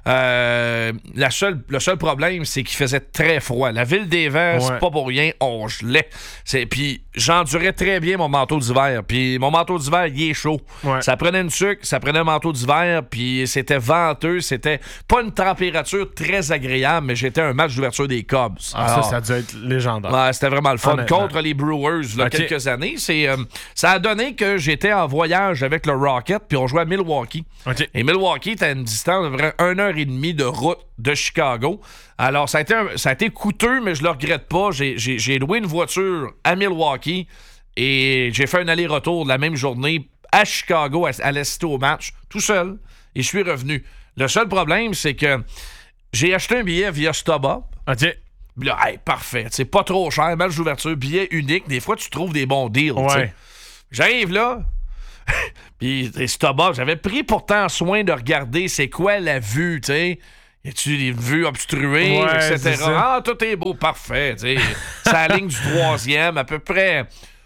Le seul problème, c'est qu'il faisait très froid. La ville des Vents, c'est pas pour rien, on gelait. Puis j'endurais très bien mon manteau d'hiver. Puis mon manteau d'hiver, il est chaud. Ouais. Ça prenait une sucre, ça prenait un manteau d'hiver, puis c'était venteux. C'était pas une température très agréable, mais j'étais à un match d'ouverture des Cubs. Alors, ça a dû être légendaire. Ouais, c'était vraiment le fun. Contre les Brewers, il y a quelques années. Ça a donné que j'étais en voyage avec le Rocket, puis on jouait à Milwaukee. Okay. Et Milwaukee était à une distance de 1h30 de route de Chicago. Alors, ça a été coûteux, mais je le regrette pas. J'ai loué une voiture à Milwaukee et j'ai fait un aller-retour de la même journée à Chicago, à l'assister au match, tout seul, et je suis revenu. Le seul problème, c'est que j'ai acheté un billet via StubHub. OK. Puis là, hey, parfait. C'est pas trop cher, match d'ouverture, billet unique. Des fois, tu trouves des bons deals. Ouais. J'arrive là, puis StubHub, j'avais pris pourtant soin de regarder c'est quoi la vue, tu sais. Y a-tu des vues obstruées, etc. Ah, tout est beau, parfait. C'est la ligne du 3e, à peu près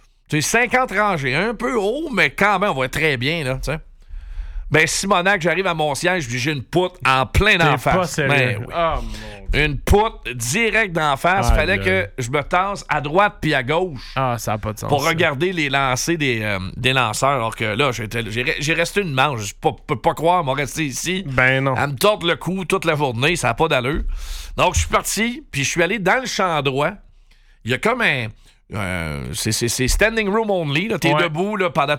50 rangées. Un peu haut, mais quand même, on voit très bien, là, tu sais. Ben, Simonac, j'arrive à mon siège, puis j'ai une poutre en plein d'en face. Pas sérieux. Oui. Oh, une poutre direct d'en face. Fallait que je me tasse à droite puis à gauche. Ah, ça n'a pas de sens. Pour regarder les lancers des lanceurs. Alors que là, j'ai resté une manche. Je peux pas croire, m'a resté ici. Ben non. Elle me torde le cou toute la journée. Ça n'a pas d'allure. Donc, je suis parti, puis je suis allé dans le champ droit. Il y a comme un... c'est standing room only. T'es debout là, pendant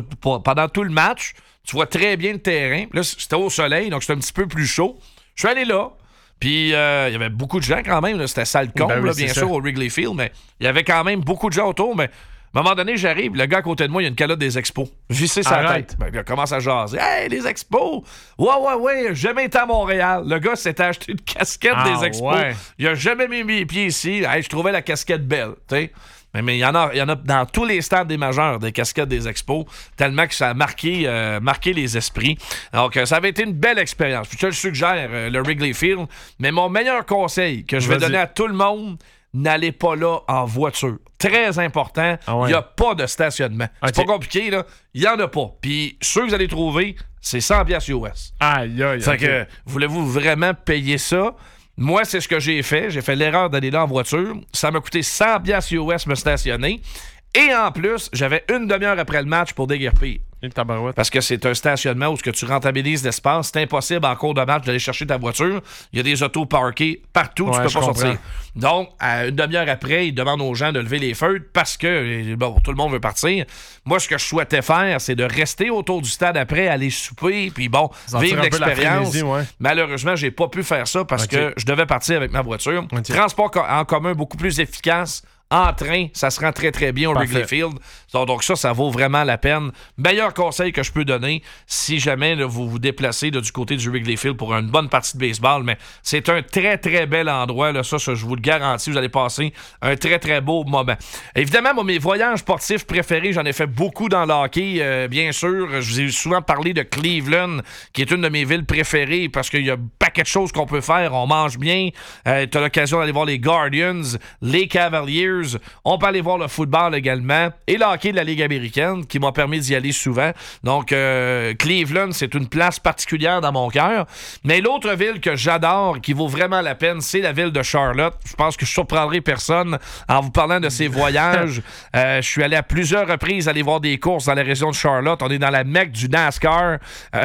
tout le match. Tu vois très bien le terrain. Là, c'était au soleil, donc c'était un petit peu plus chaud. Je suis allé là. Puis, il y avait beaucoup de gens quand même. Là. C'était sale con, bien sûr, au Wrigley Field. Mais il y avait quand même beaucoup de gens autour. Mais à un moment donné, j'arrive. Le gars à côté de moi, il y a une calotte des Expos. Vissé sa tête. Ben, il commence à jaser. Hey, les Expos! Ouais. J'ai jamais été à Montréal. Le gars s'était acheté une casquette des Expos. Ouais. Il a jamais mis les pieds ici. Hey, je trouvais la casquette belle. T'sais. Mais il y en a dans tous les stades des majeurs, des casquettes des Expos, tellement que ça a marqué les esprits. Donc, ça avait été une belle expérience. Puis je te le suggère, le Wrigley Field. Mais mon meilleur conseil que je vais donner à tout le monde, n'allez pas là en voiture. Très important, il n'y a pas de stationnement. C'est pas compliqué, là. Il n'y en a pas. Puis ceux que vous allez trouver, c'est 100$ US. Aïe. Fait que, voulez-vous vraiment payer ça? Moi, c'est ce que j'ai fait. J'ai fait l'erreur d'aller là en voiture. Ça m'a coûté 100$ US me stationner. Et en plus, j'avais une demi-heure après le match pour déguerpir. Parce que c'est un stationnement où tu rentabilises l'espace. C'est impossible en cours de match d'aller chercher ta voiture. Il y a des autos parkées partout. Tu peux pas sortir. Donc, une demi-heure après, ils demandent aux gens de lever les feutres parce que tout le monde veut partir. Moi, ce que je souhaitais faire, c'est de rester autour du stade après, aller souper, puis vivre l'expérience. Malheureusement, j'ai pas pu faire ça parce que je devais partir avec ma voiture. Transport en commun beaucoup plus efficace. En train, ça se rend très, très bien au Wrigley Field. Donc ça vaut vraiment la peine. Meilleur conseil que je peux donner si jamais là, vous vous déplacez là, du côté du Wrigley Field pour une bonne partie de baseball. Mais c'est un très, très bel endroit. Là, ça, je vous le garantis. Vous allez passer un très, très beau moment. Évidemment, mes voyages sportifs préférés, j'en ai fait beaucoup dans le hockey. Bien sûr, je vous ai souvent parlé de Cleveland, qui est une de mes villes préférées parce qu'il y a un paquet de choses qu'on peut faire. On mange bien. Tu as l'occasion d'aller voir les Guardians, les Cavaliers. On peut aller voir le football également et le hockey de la Ligue américaine qui m'a permis d'y aller souvent. Donc, Cleveland, c'est une place particulière dans mon cœur. Mais l'autre ville que j'adore, qui vaut vraiment la peine, c'est la ville de Charlotte. Je pense que je surprendrai personne en vous parlant de ces voyages. Je suis allé à plusieurs reprises aller voir des courses dans la région de Charlotte. On est dans la Mecque du NASCAR.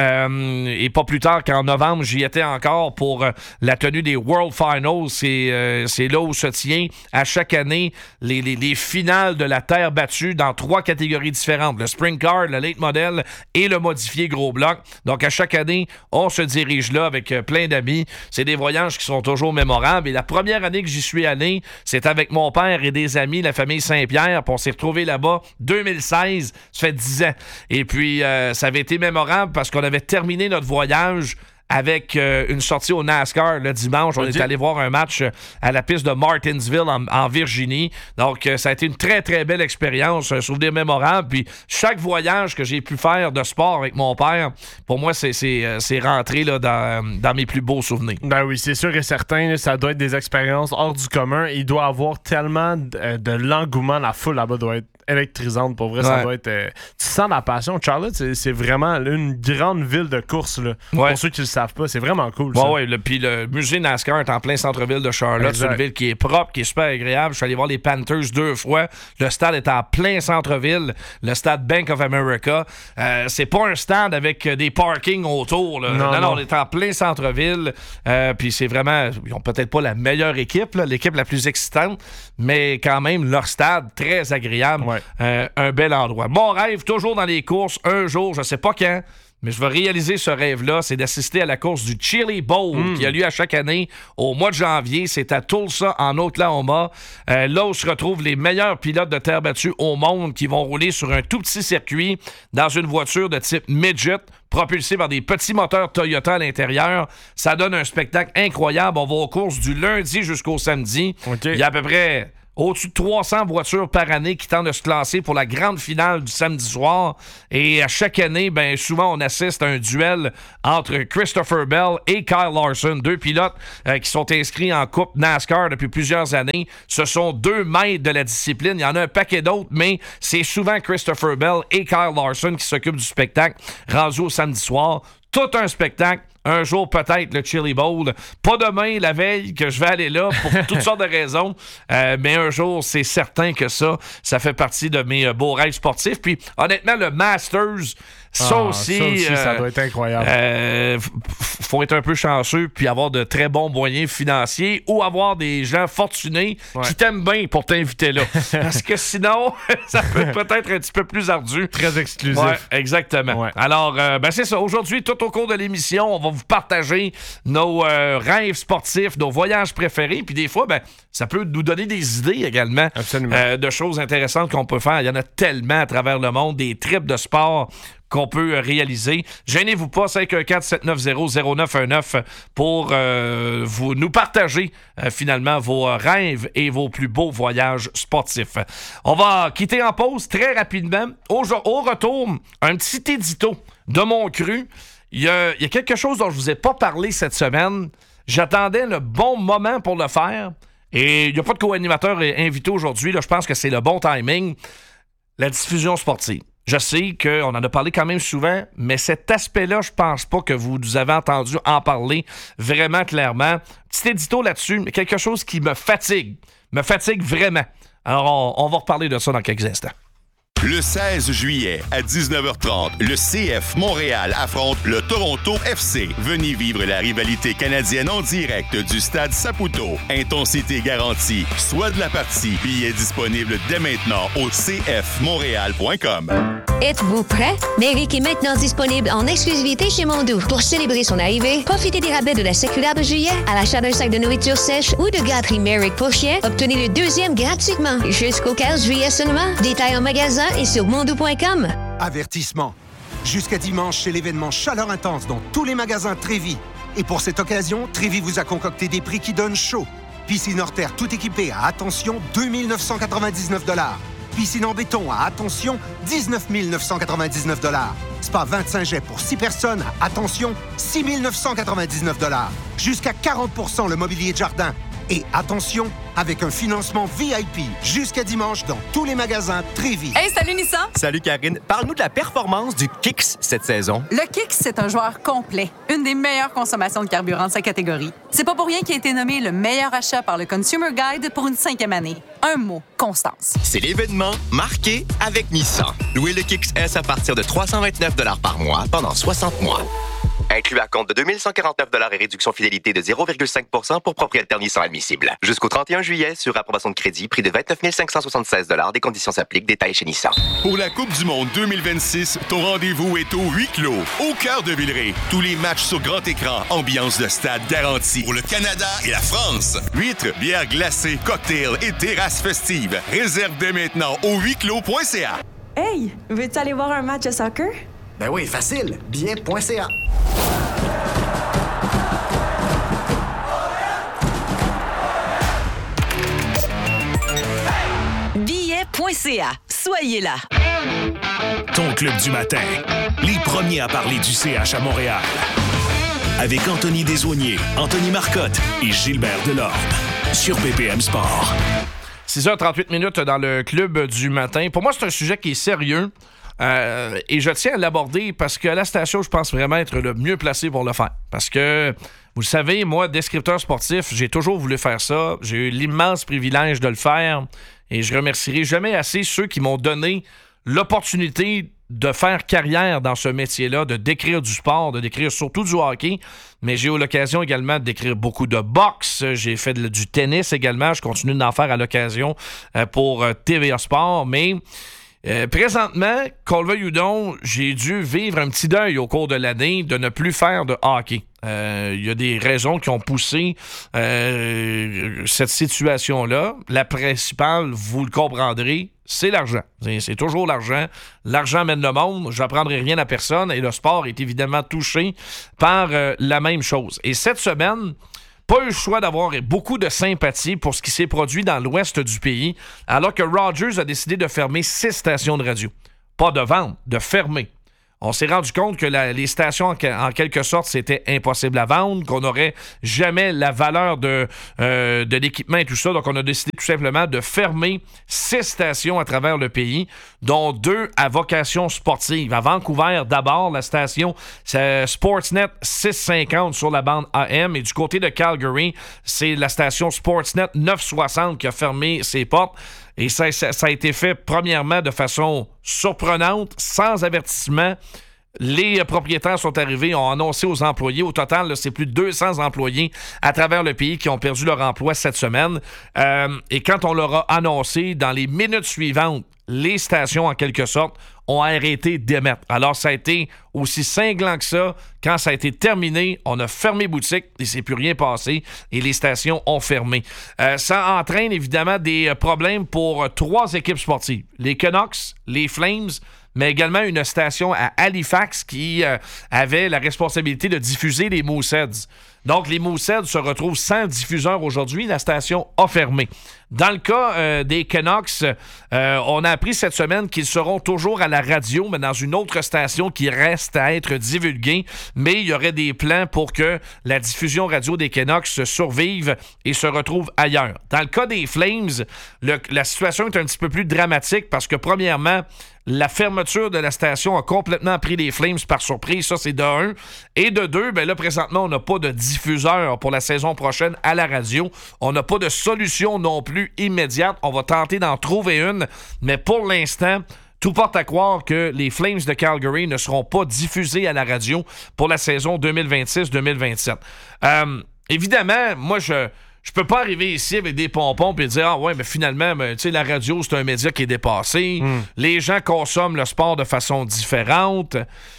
Et pas plus tard qu'en novembre, j'y étais encore pour la tenue des World Finals. C'est là où se tient à chaque année les finales de la terre battue dans 3 catégories différentes. Le Sprint Car, le Late Model et le modifié gros bloc. Donc, à chaque année, on se dirige là avec plein d'amis. C'est des voyages qui sont toujours mémorables. Et la première année que j'y suis allé, c'est avec mon père et des amis, la famille Saint-Pierre. Puis on s'est retrouvés là-bas 2016. Ça fait 10 ans. Et puis, ça avait été mémorable parce qu'on avait terminé notre voyage avec une sortie au NASCAR le dimanche. On est allé voir un match à la piste de Martinsville en Virginie. Donc, ça a été une très, très belle expérience, un souvenir mémorable. Puis, chaque voyage que j'ai pu faire de sport avec mon père, pour moi, c'est rentré là, dans mes plus beaux souvenirs. Ben oui, c'est sûr et certain. Là, ça doit être des expériences hors du commun. Il doit y avoir tellement de l'engouement. La foule là-bas doit être électrisante. Pour vrai, ça doit être... tu sens la passion. Charlotte, c'est vraiment une grande ville de course. Là. Pour ceux qui ne le savent pas, c'est vraiment cool. Oui, puis le musée NASCAR est en plein centre-ville de Charlotte. C'est une ville qui est propre, qui est super agréable. Je suis allé voir les Panthers 2 fois. Le stade est en plein centre-ville. Le stade Bank of America. C'est pas un stade avec des parkings autour. Là. Non, on est en plein centre-ville. Puis c'est vraiment... Ils ont peut-être pas la meilleure équipe, là, l'équipe la plus excitante, mais quand même, leur stade, très agréable. Un bel endroit. Mon rêve, toujours dans les courses, un jour, je sais pas quand, mais je vais réaliser ce rêve-là, c'est d'assister à la course du Chili Bowl qui a lieu à chaque année au mois de janvier. C'est à Tulsa, en Oklahoma. Là où se retrouvent les meilleurs pilotes de terre battue au monde qui vont rouler sur un tout petit circuit dans une voiture de type midget propulsée par des petits moteurs Toyota à l'intérieur. Ça donne un spectacle incroyable. On va aux courses du lundi jusqu'au samedi. Il y a à peu près... au-dessus de 300 voitures par année qui tentent de se classer pour la grande finale du samedi soir. Et à chaque année, ben souvent, on assiste à un duel entre Christopher Bell et Kyle Larson, deux pilotes qui sont inscrits en Coupe NASCAR depuis plusieurs années. Ce sont deux maîtres de la discipline. Il y en a un paquet d'autres, mais c'est souvent Christopher Bell et Kyle Larson qui s'occupent du spectacle rendu au samedi soir. Tout un spectacle. Un jour, peut-être, le Chili Bowl. Pas demain, la veille, que je vais aller là pour toutes sortes de raisons. Mais un jour, c'est certain que ça fait partie de mes beaux rêves sportifs. Puis, honnêtement, le Masters, ça aussi, ça doit être incroyable. Faut être un peu chanceux puis avoir de très bons moyens financiers ou avoir des gens fortunés qui t'aiment bien pour t'inviter là. Parce que sinon, ça peut peut-être un petit peu plus ardu. Très exclusif. Ouais, exactement. Alors, c'est ça. Aujourd'hui, tout au cours de l'émission, on va vous partager nos rêves sportifs, nos voyages préférés. Puis des fois, ça peut nous donner des idées également de choses intéressantes qu'on peut faire. Il y en a tellement à travers le monde, des trips de sport qu'on peut réaliser. Gênez-vous pas, 514-790-0919 pour nous partager finalement vos rêves et vos plus beaux voyages sportifs. On va quitter en pause très rapidement. Au retour, un petit édito de mon cru. Il y a quelque chose dont je vous ai pas parlé cette semaine. J'attendais le bon moment pour le faire. Et il n'y a pas de co-animateur invité aujourd'hui. Là, je pense que c'est le bon timing. La diffusion sportive. Je sais qu'on en a parlé quand même souvent, mais cet aspect-là, je pense pas que vous nous avez entendu en parler vraiment clairement. Petit édito là-dessus, mais quelque chose qui me fatigue vraiment. Alors, on va reparler de ça dans quelques instants. Le 16 juillet à 19h30, le CF Montréal affronte le Toronto FC. Venez vivre la rivalité canadienne en direct du stade Saputo. Intensité garantie. Soit de la partie. Billets disponibles dès maintenant au cfmontréal.com. Êtes-vous prêt? Méric est maintenant disponible en exclusivité chez Mondou. Pour célébrer son arrivée, profitez des rabais de la circulaire de juillet. À l'achat d'un sac de nourriture sèche ou de gâterie Méric pour chien, obtenez le deuxième gratuitement. Jusqu'au 15 juillet seulement. Détails en magasin et sur mondou.com. Avertissement. Jusqu'à dimanche, c'est l'événement Chaleur Intense dans tous les magasins Trévis. Et pour cette occasion, Trévis vous a concocté des prix qui donnent chaud. Piscine hors terre tout équipée à, attention, 2 999 $. Piscine en béton à, attention, 19 999 $. Spa 25 jets pour 6 personnes à, attention, 6 999 $. Jusqu'à 40 % le mobilier de jardin. Et attention, avec un financement VIP jusqu'à dimanche dans tous les magasins Trévis. Hey, salut Nissan! Salut Karine. Parle-nous de la performance du Kicks cette saison. Le Kicks, c'est un joueur complet. Une des meilleures consommations de carburant de sa catégorie. C'est pas pour rien qu'il a été nommé le meilleur achat par le Consumer Guide pour une 5e année. Un mot, constance. C'est l'événement marqué avec Nissan. Louez le Kicks S à partir de 329 $ par mois pendant 60 mois. Inclus à compte de 2 149 $ et réduction fidélité de 0,5 % pour propriétaire Nissan admissible. Jusqu'au 31 juillet, sur approbation de crédit, prix de 29 576 $. Des conditions s'appliquent. Détails chez Nissan. Pour la Coupe du monde 2026, ton rendez-vous est au huis clos, au cœur de Villeray. Tous les matchs sur grand écran, ambiance de stade garantie. Pour le Canada et la France. Huîtres, bières glacées, cocktails et terrasses festives. Réserve dès maintenant au huisclos.ca. Hey, veux-tu aller voir un match de soccer? Ben oui, facile. Bien.ca. CA. Soyez là. Ton club du matin. Les premiers à parler du CH à Montréal. Avec Anthony Desaulniers, Anthony Marcotte et Gilbert Delorme. Sur BPM Sport. 6h38 dans le club du matin. Pour moi, c'est un sujet qui est sérieux. Et je tiens à l'aborder parce qu'à la station, je pense vraiment être le mieux placé pour le faire. Parce que, vous le savez, moi, descripteur sportif, j'ai toujours voulu faire ça. J'ai eu l'immense privilège de le faire. Et je remercierai jamais assez ceux qui m'ont donné l'opportunité de faire carrière dans ce métier-là, de décrire du sport, de décrire surtout du hockey. Mais j'ai eu l'occasion également de décrire beaucoup de boxe. J'ai fait du tennis également. Je continue d'en faire à l'occasion pour TVA Sport. Mais présentement, qu'on le veuille ou non, j'ai dû vivre un petit deuil au cours de l'année de ne plus faire de hockey. Il y a des raisons qui ont poussé cette situation-là. La principale, vous le comprendrez, c'est l'argent. C'est toujours l'argent. L'argent mène le monde. Je n'apprendrai rien à personne. Et le sport est évidemment touché par la même chose. Et cette semaine, pas eu le choix d'avoir beaucoup de sympathie pour ce qui s'est produit dans l'ouest du pays, alors que Rogers a décidé de fermer 6 stations de radio. Pas de vente, de fermer. On s'est rendu compte que les stations, en quelque sorte, c'était impossible à vendre, qu'on n'aurait jamais la valeur de l'équipement et tout ça. Donc, on a décidé tout simplement de fermer 6 stations à travers le pays, dont 2 à vocation sportive. À Vancouver, d'abord, la station Sportsnet 650 sur la bande AM. Et du côté de Calgary, c'est la station Sportsnet 960 qui a fermé ses portes. Et ça a été fait, premièrement, de façon surprenante, sans avertissement. Les propriétaires sont arrivés, ont annoncé aux employés. Au total, là, c'est plus de 200 employés à travers le pays qui ont perdu leur emploi cette semaine. Et quand on leur a annoncé, dans les minutes suivantes, les stations, en quelque sorte, ont arrêté d'émettre. Alors, ça a été aussi cinglant que ça. Quand ça a été terminé, on a fermé boutique, il ne s'est plus rien passé et les stations ont fermé. Ça entraîne évidemment des problèmes pour 3 équipes sportives. Les Canucks, les Flames, mais également une station à Halifax qui avait la responsabilité de diffuser les Mooseheads. Donc, les Mooseheads se retrouvent sans diffuseur aujourd'hui. La station a fermé. Dans le cas des Canucks, on a appris cette semaine qu'ils seront toujours à la radio, mais dans une autre station qui reste à être divulguée. Mais il y aurait des plans pour que la diffusion radio des Canucks se survive et se retrouve ailleurs. Dans le cas des Flames, la situation est un petit peu plus dramatique parce que, premièrement, la fermeture de la station a complètement pris les Flames par surprise. Ça, c'est de 1. Et de 2, ben là, présentement, on n'a pas de diffuseur pour la saison prochaine à la radio. On n'a pas de solution non plus immédiate. On va tenter d'en trouver une. Mais pour l'instant, tout porte à croire que les Flames de Calgary ne seront pas diffusés à la radio pour la saison 2026-2027. Évidemment, moi, je peux pas arriver ici avec des pompons et dire « Ah ouais, mais finalement, tu sais, la radio, c'est un média qui est dépassé. Les gens consomment le sport de façon différente. »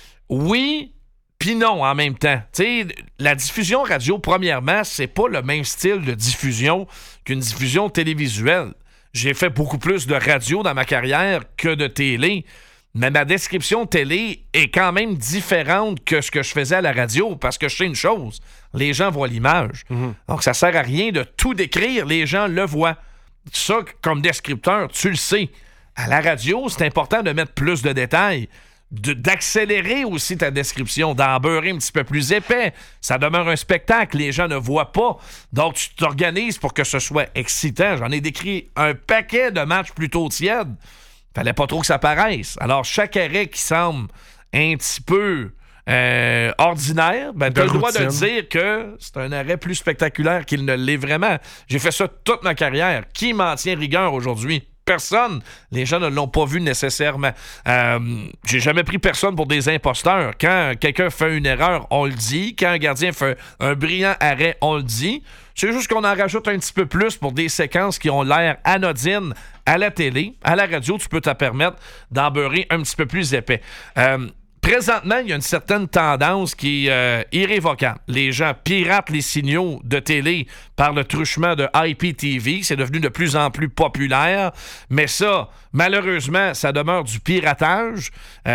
Oui, puis non en même temps. Tu sais, la diffusion radio, premièrement, c'est pas le même style de diffusion qu'une diffusion télévisuelle. J'ai fait beaucoup plus de radio dans ma carrière que de télé. Mais ma description télé est quand même différente que ce que je faisais à la radio parce que je sais une chose, les gens voient l'image. Donc, ça sert à rien de tout décrire, les gens le voient. Ça, comme descripteur, tu le sais. À la radio, c'est important de mettre plus de détails, d'accélérer aussi ta description, d'en beurrer un petit peu plus épais. Ça demeure un spectacle, les gens ne voient pas. Donc, tu t'organises pour que ce soit excitant. J'en ai décrit un paquet de matchs plutôt tièdes. Fallait pas trop que ça paraisse. Alors, chaque arrêt qui semble un petit peu ordinaire, ben, tu as le droit de dire que c'est un arrêt plus spectaculaire qu'il ne l'est vraiment. J'ai fait ça toute ma carrière. Qui m'en tient rigueur aujourd'hui? Personne. Les gens ne l'ont pas vu nécessairement. J'ai jamais pris personne pour des imposteurs. Quand quelqu'un fait une erreur, on le dit. Quand un gardien fait un brillant arrêt, on le dit. C'est juste qu'on en rajoute un petit peu plus pour des séquences qui ont l'air anodines à la télé. À la radio, tu peux te permettre d'en beurrer un petit peu plus épais. présentement, il y a une certaine tendance qui est irrévocable. Les gens piratent les signaux de télé par le truchement de IPTV. C'est devenu de plus en plus populaire. Mais ça, malheureusement, ça demeure du piratage.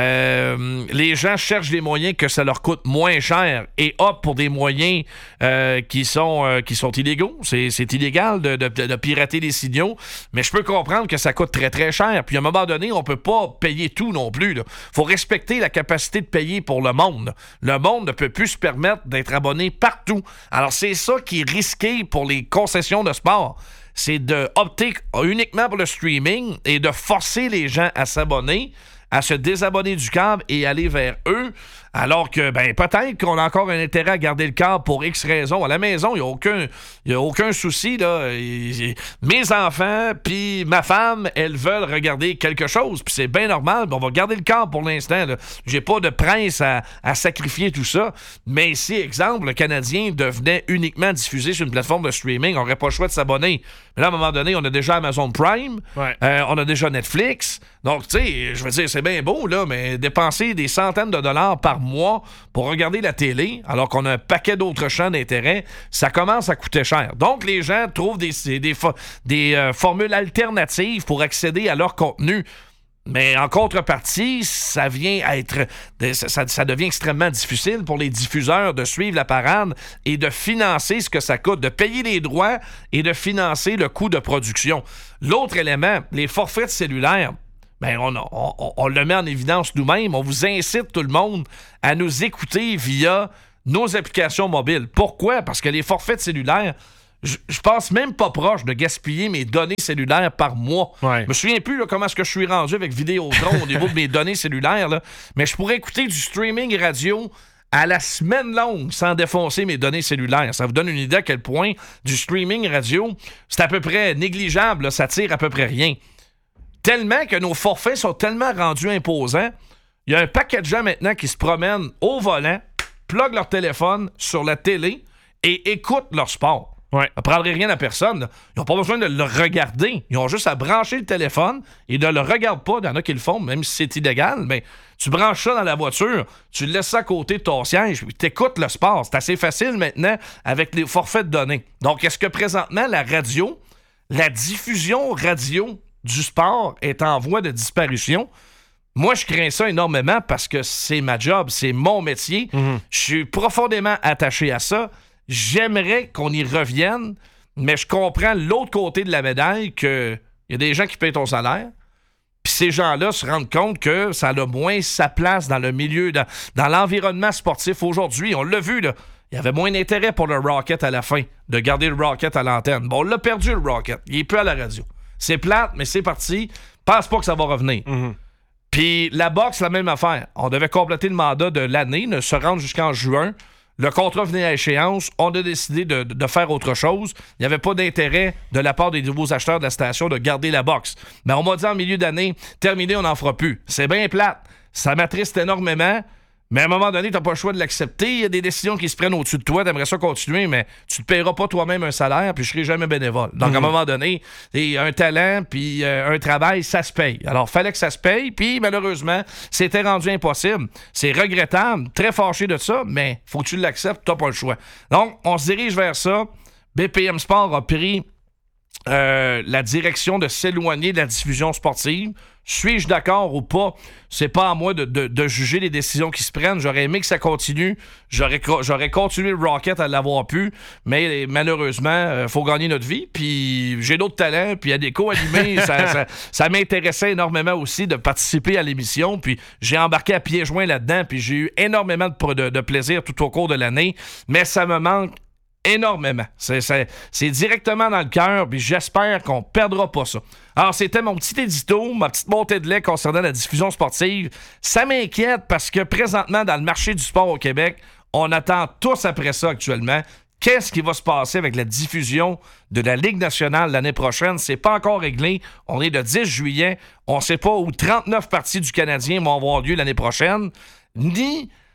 Les gens cherchent des moyens que ça leur coûte moins cher et optent pour des moyens qui sont illégaux. C'est illégal de pirater les signaux. Mais je peux comprendre que ça coûte très, très cher. Puis à un moment donné, on peut pas payer tout non plus. Il faut respecter la capacité de payer pour le monde. Le monde ne peut plus se permettre d'être abonné partout. Alors, c'est ça qui est risqué pour les concessions de sport. C'est d'opter uniquement pour le streaming et de forcer les gens à s'abonner, à se désabonner du câble et aller vers eux, alors que, peut-être qu'on a encore un intérêt à garder le câble pour X raisons. À la maison, il n'y a aucun souci, là. Mes enfants puis ma femme, elles veulent regarder quelque chose, puis c'est bien normal, on va garder le câble pour l'instant, là. J'ai pas de prince à sacrifier tout ça, mais si, exemple, le Canadien devenait uniquement diffusé sur une plateforme de streaming, on n'aurait pas le choix de s'abonner. Mais là, à un moment donné, on a déjà Amazon Prime, on a déjà Netflix, donc, tu sais, je veux dire, c'est bien beau, là, mais dépenser des centaines de dollars par mois pour regarder la télé, alors qu'on a un paquet d'autres champs d'intérêt, ça commence à coûter cher. Donc, les gens trouvent des formules alternatives pour accéder à leur contenu. Mais en contrepartie, ça devient extrêmement difficile pour les diffuseurs de suivre la parade et de financer ce que ça coûte, de payer les droits et de financer le coût de production. L'autre élément, les forfaits cellulaires, on le met en évidence nous-mêmes. On vous incite tout le monde à nous écouter via nos applications mobiles. Pourquoi? Parce que les forfaits cellulaires, je pense même pas proche de gaspiller mes données cellulaires par mois. Je me souviens plus comment est-ce que je suis rendu avec Vidéotron au niveau de mes données cellulaires, là. Mais je pourrais écouter du streaming radio à la semaine longue sans défoncer mes données cellulaires. Ça vous donne une idée à quel point du streaming radio, c'est à peu près négligeable, là, ça tire à peu près rien. Tellement que nos forfaits sont tellement rendus imposants, il y a un paquet de gens maintenant qui se promènent au volant, pluguent leur téléphone sur la télé et écoutent leur sport. Ça ne prendrait rien à personne, là. Ils n'ont pas besoin de le regarder. Ils ont juste à brancher le téléphone et ne le regardent pas. Il y en a qui le font, même si c'est illégal. Mais tu branches ça dans la voiture, tu le laisses ça à côté de ton siège, puis tu écoutes le sport. C'est assez facile maintenant avec les forfaits de données. Donc, est-ce que présentement, la diffusion radio du sport est en voie de disparition? Moi, je crains ça énormément parce que c'est ma job, c'est mon métier. Je suis profondément attaché à ça. J'aimerais qu'on y revienne, mais je comprends l'autre côté de la médaille qu'il y a des gens qui payent ton salaire, puis ces gens-là se rendent compte que ça a moins sa place dans le milieu, dans l'environnement sportif aujourd'hui. On l'a vu, là. Il y avait moins d'intérêt pour le Rocket à la fin, de garder le Rocket à l'antenne. Bon, on l'a perdu, le Rocket. Il est plus à la radio. C'est plate, mais c'est parti. Pense pas que ça va revenir. Puis la boxe, la même affaire. On devait compléter le mandat de l'année, se rendre jusqu'en juin. Le contrat venait à échéance. On a décidé de faire autre chose. Il n'y avait pas d'intérêt de la part des nouveaux acheteurs de la station de garder la boxe. Mais on m'a dit en milieu d'année, terminé, on n'en fera plus. C'est bien plate. Ça m'attriste énormément. Mais à un moment donné, tu n'as pas le choix de l'accepter. Il y a des décisions qui se prennent au-dessus de toi. Tu aimerais ça continuer, mais tu ne te paieras pas toi-même un salaire, puis je ne serai jamais bénévole. Donc, à un moment donné, un talent puis un travail, ça se paye. Alors, fallait que ça se paye, puis malheureusement, c'était rendu impossible. C'est regrettable, très fâché de ça, mais faut que tu l'acceptes, tu n'as pas le choix. Donc, on se dirige vers ça. BPM Sport a pris la direction de s'éloigner de la diffusion sportive. Suis-je d'accord ou pas? C'est pas à moi de juger les décisions qui se prennent. J'aurais aimé que ça continue. J'aurais continué le Rocket à l'avoir pu, mais malheureusement, faut gagner notre vie. Puis j'ai d'autres talents, puis il y a des co-animés. ça m'intéressait énormément aussi de participer à l'émission. Puis j'ai embarqué à pieds joints là-dedans, puis j'ai eu énormément de plaisir tout au cours de l'année. Mais ça me manque énormément. C'est directement dans le cœur, puis j'espère qu'on perdra pas ça. Alors, c'était mon petit édito, ma petite montée de lait concernant la diffusion sportive. Ça m'inquiète parce que présentement, dans le marché du sport au Québec, on attend tous après ça actuellement. Qu'est-ce qui va se passer avec la diffusion de la Ligue nationale l'année prochaine? C'est pas encore réglé. On est le 10 juillet. On sait pas où 39 parties du Canadien vont avoir lieu l'année prochaine, ni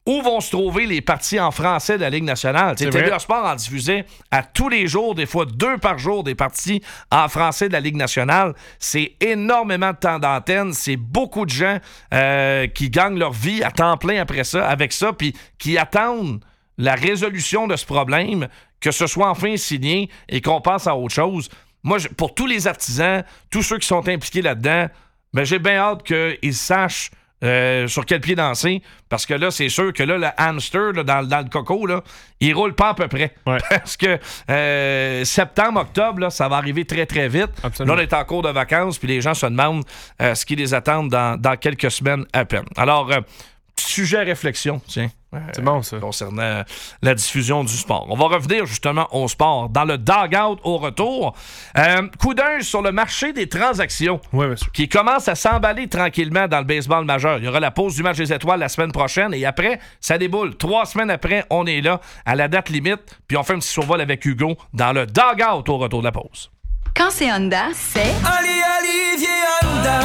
où vont se trouver les parties en français de la Ligue nationale. TVA Sport en diffusait à tous les jours, des fois 2 par jour, des parties en français de la Ligue nationale. C'est énormément de temps d'antenne. C'est beaucoup de gens qui gagnent leur vie à temps plein après ça, avec ça, puis qui attendent la résolution de ce problème, que ce soit enfin signé et qu'on passe à autre chose. Moi, pour tous les artisans, tous ceux qui sont impliqués là-dedans, ben, j'ai bien hâte qu'ils sachent sur quel pied danser, parce que là, c'est sûr que là, le hamster là, dans le coco, là, il roule pas à peu près. Ouais. Parce que septembre, octobre, là, ça va arriver très, très vite. Absolument. Là, on est en cours de vacances, puis les gens se demandent ce qui les attend dans quelques semaines à peine. Alors, sujet à réflexion, tiens. C'est bon, ça. Concernant la diffusion du sport. On va revenir justement au sport dans le Dog-Out au retour. Coup d'œil sur le marché des transactions qui commence à s'emballer tranquillement dans le baseball majeur. Il y aura la pause du match des étoiles la semaine prochaine et après, ça déboule. 3 semaines après, on est là à la date limite. Puis on fait un petit survol avec Hugo dans le Dog-Out au retour de la pause. Quand c'est Honda, c'est... Olivier Honda.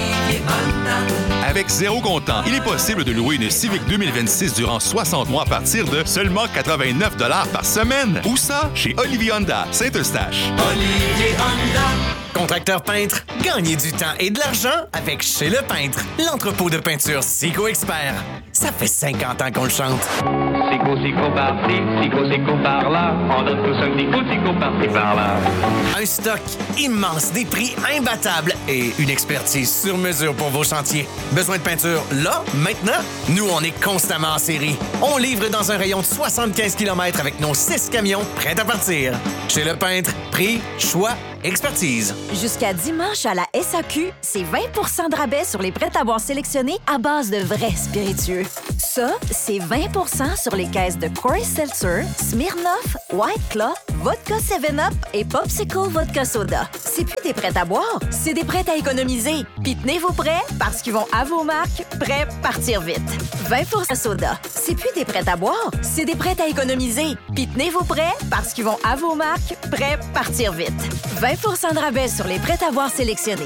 Avec 0 comptant, il est possible de louer une Civic 2026 durant 60 mois à partir de seulement 89 $ par semaine. Où ça? Chez Olivier Honda, Saint-Eustache. Olivier Honda. Contracteur peintre, gagnez du temps et de l'argent avec Chez Le Peintre, l'entrepôt de peinture Sico Expert. Ça fait 50 ans qu'on le chante. Sico par-ci, Sico par-là. On donne tous un petit coup de Sico par-ci par-là. Un stock immense, des prix imbattables et une expertise sur mesure pour vos chantiers. Besoin de peinture là, maintenant? Nous, on est constamment en série. On livre dans un rayon de 75 km avec nos 6 camions prêts à partir. Chez Le Peintre, prix, choix, expertise. Jusqu'à dimanche à la SAQ, c'est 20 % de rabais sur les prêts-à-boire sélectionnés à base de vrais spiritueux. Ça, c'est 20 % sur les caisses de Coors Seltzer, Smirnoff, White Claw, Vodka 7-Up et Popsicle Vodka Soda. C'est plus des prêts-à-boire, c'est des prêts à économiser. Puis tenez-vous prêts parce qu'ils vont à vos marques, prêts partir vite. 20 % soda. C'est plus des prêts-à-boire, c'est des prêts à économiser. Puis tenez-vous prêts parce qu'ils vont à vos marques, prêts partir vite. 20 % de rabais sur les prêts-à-boire sélectionnés.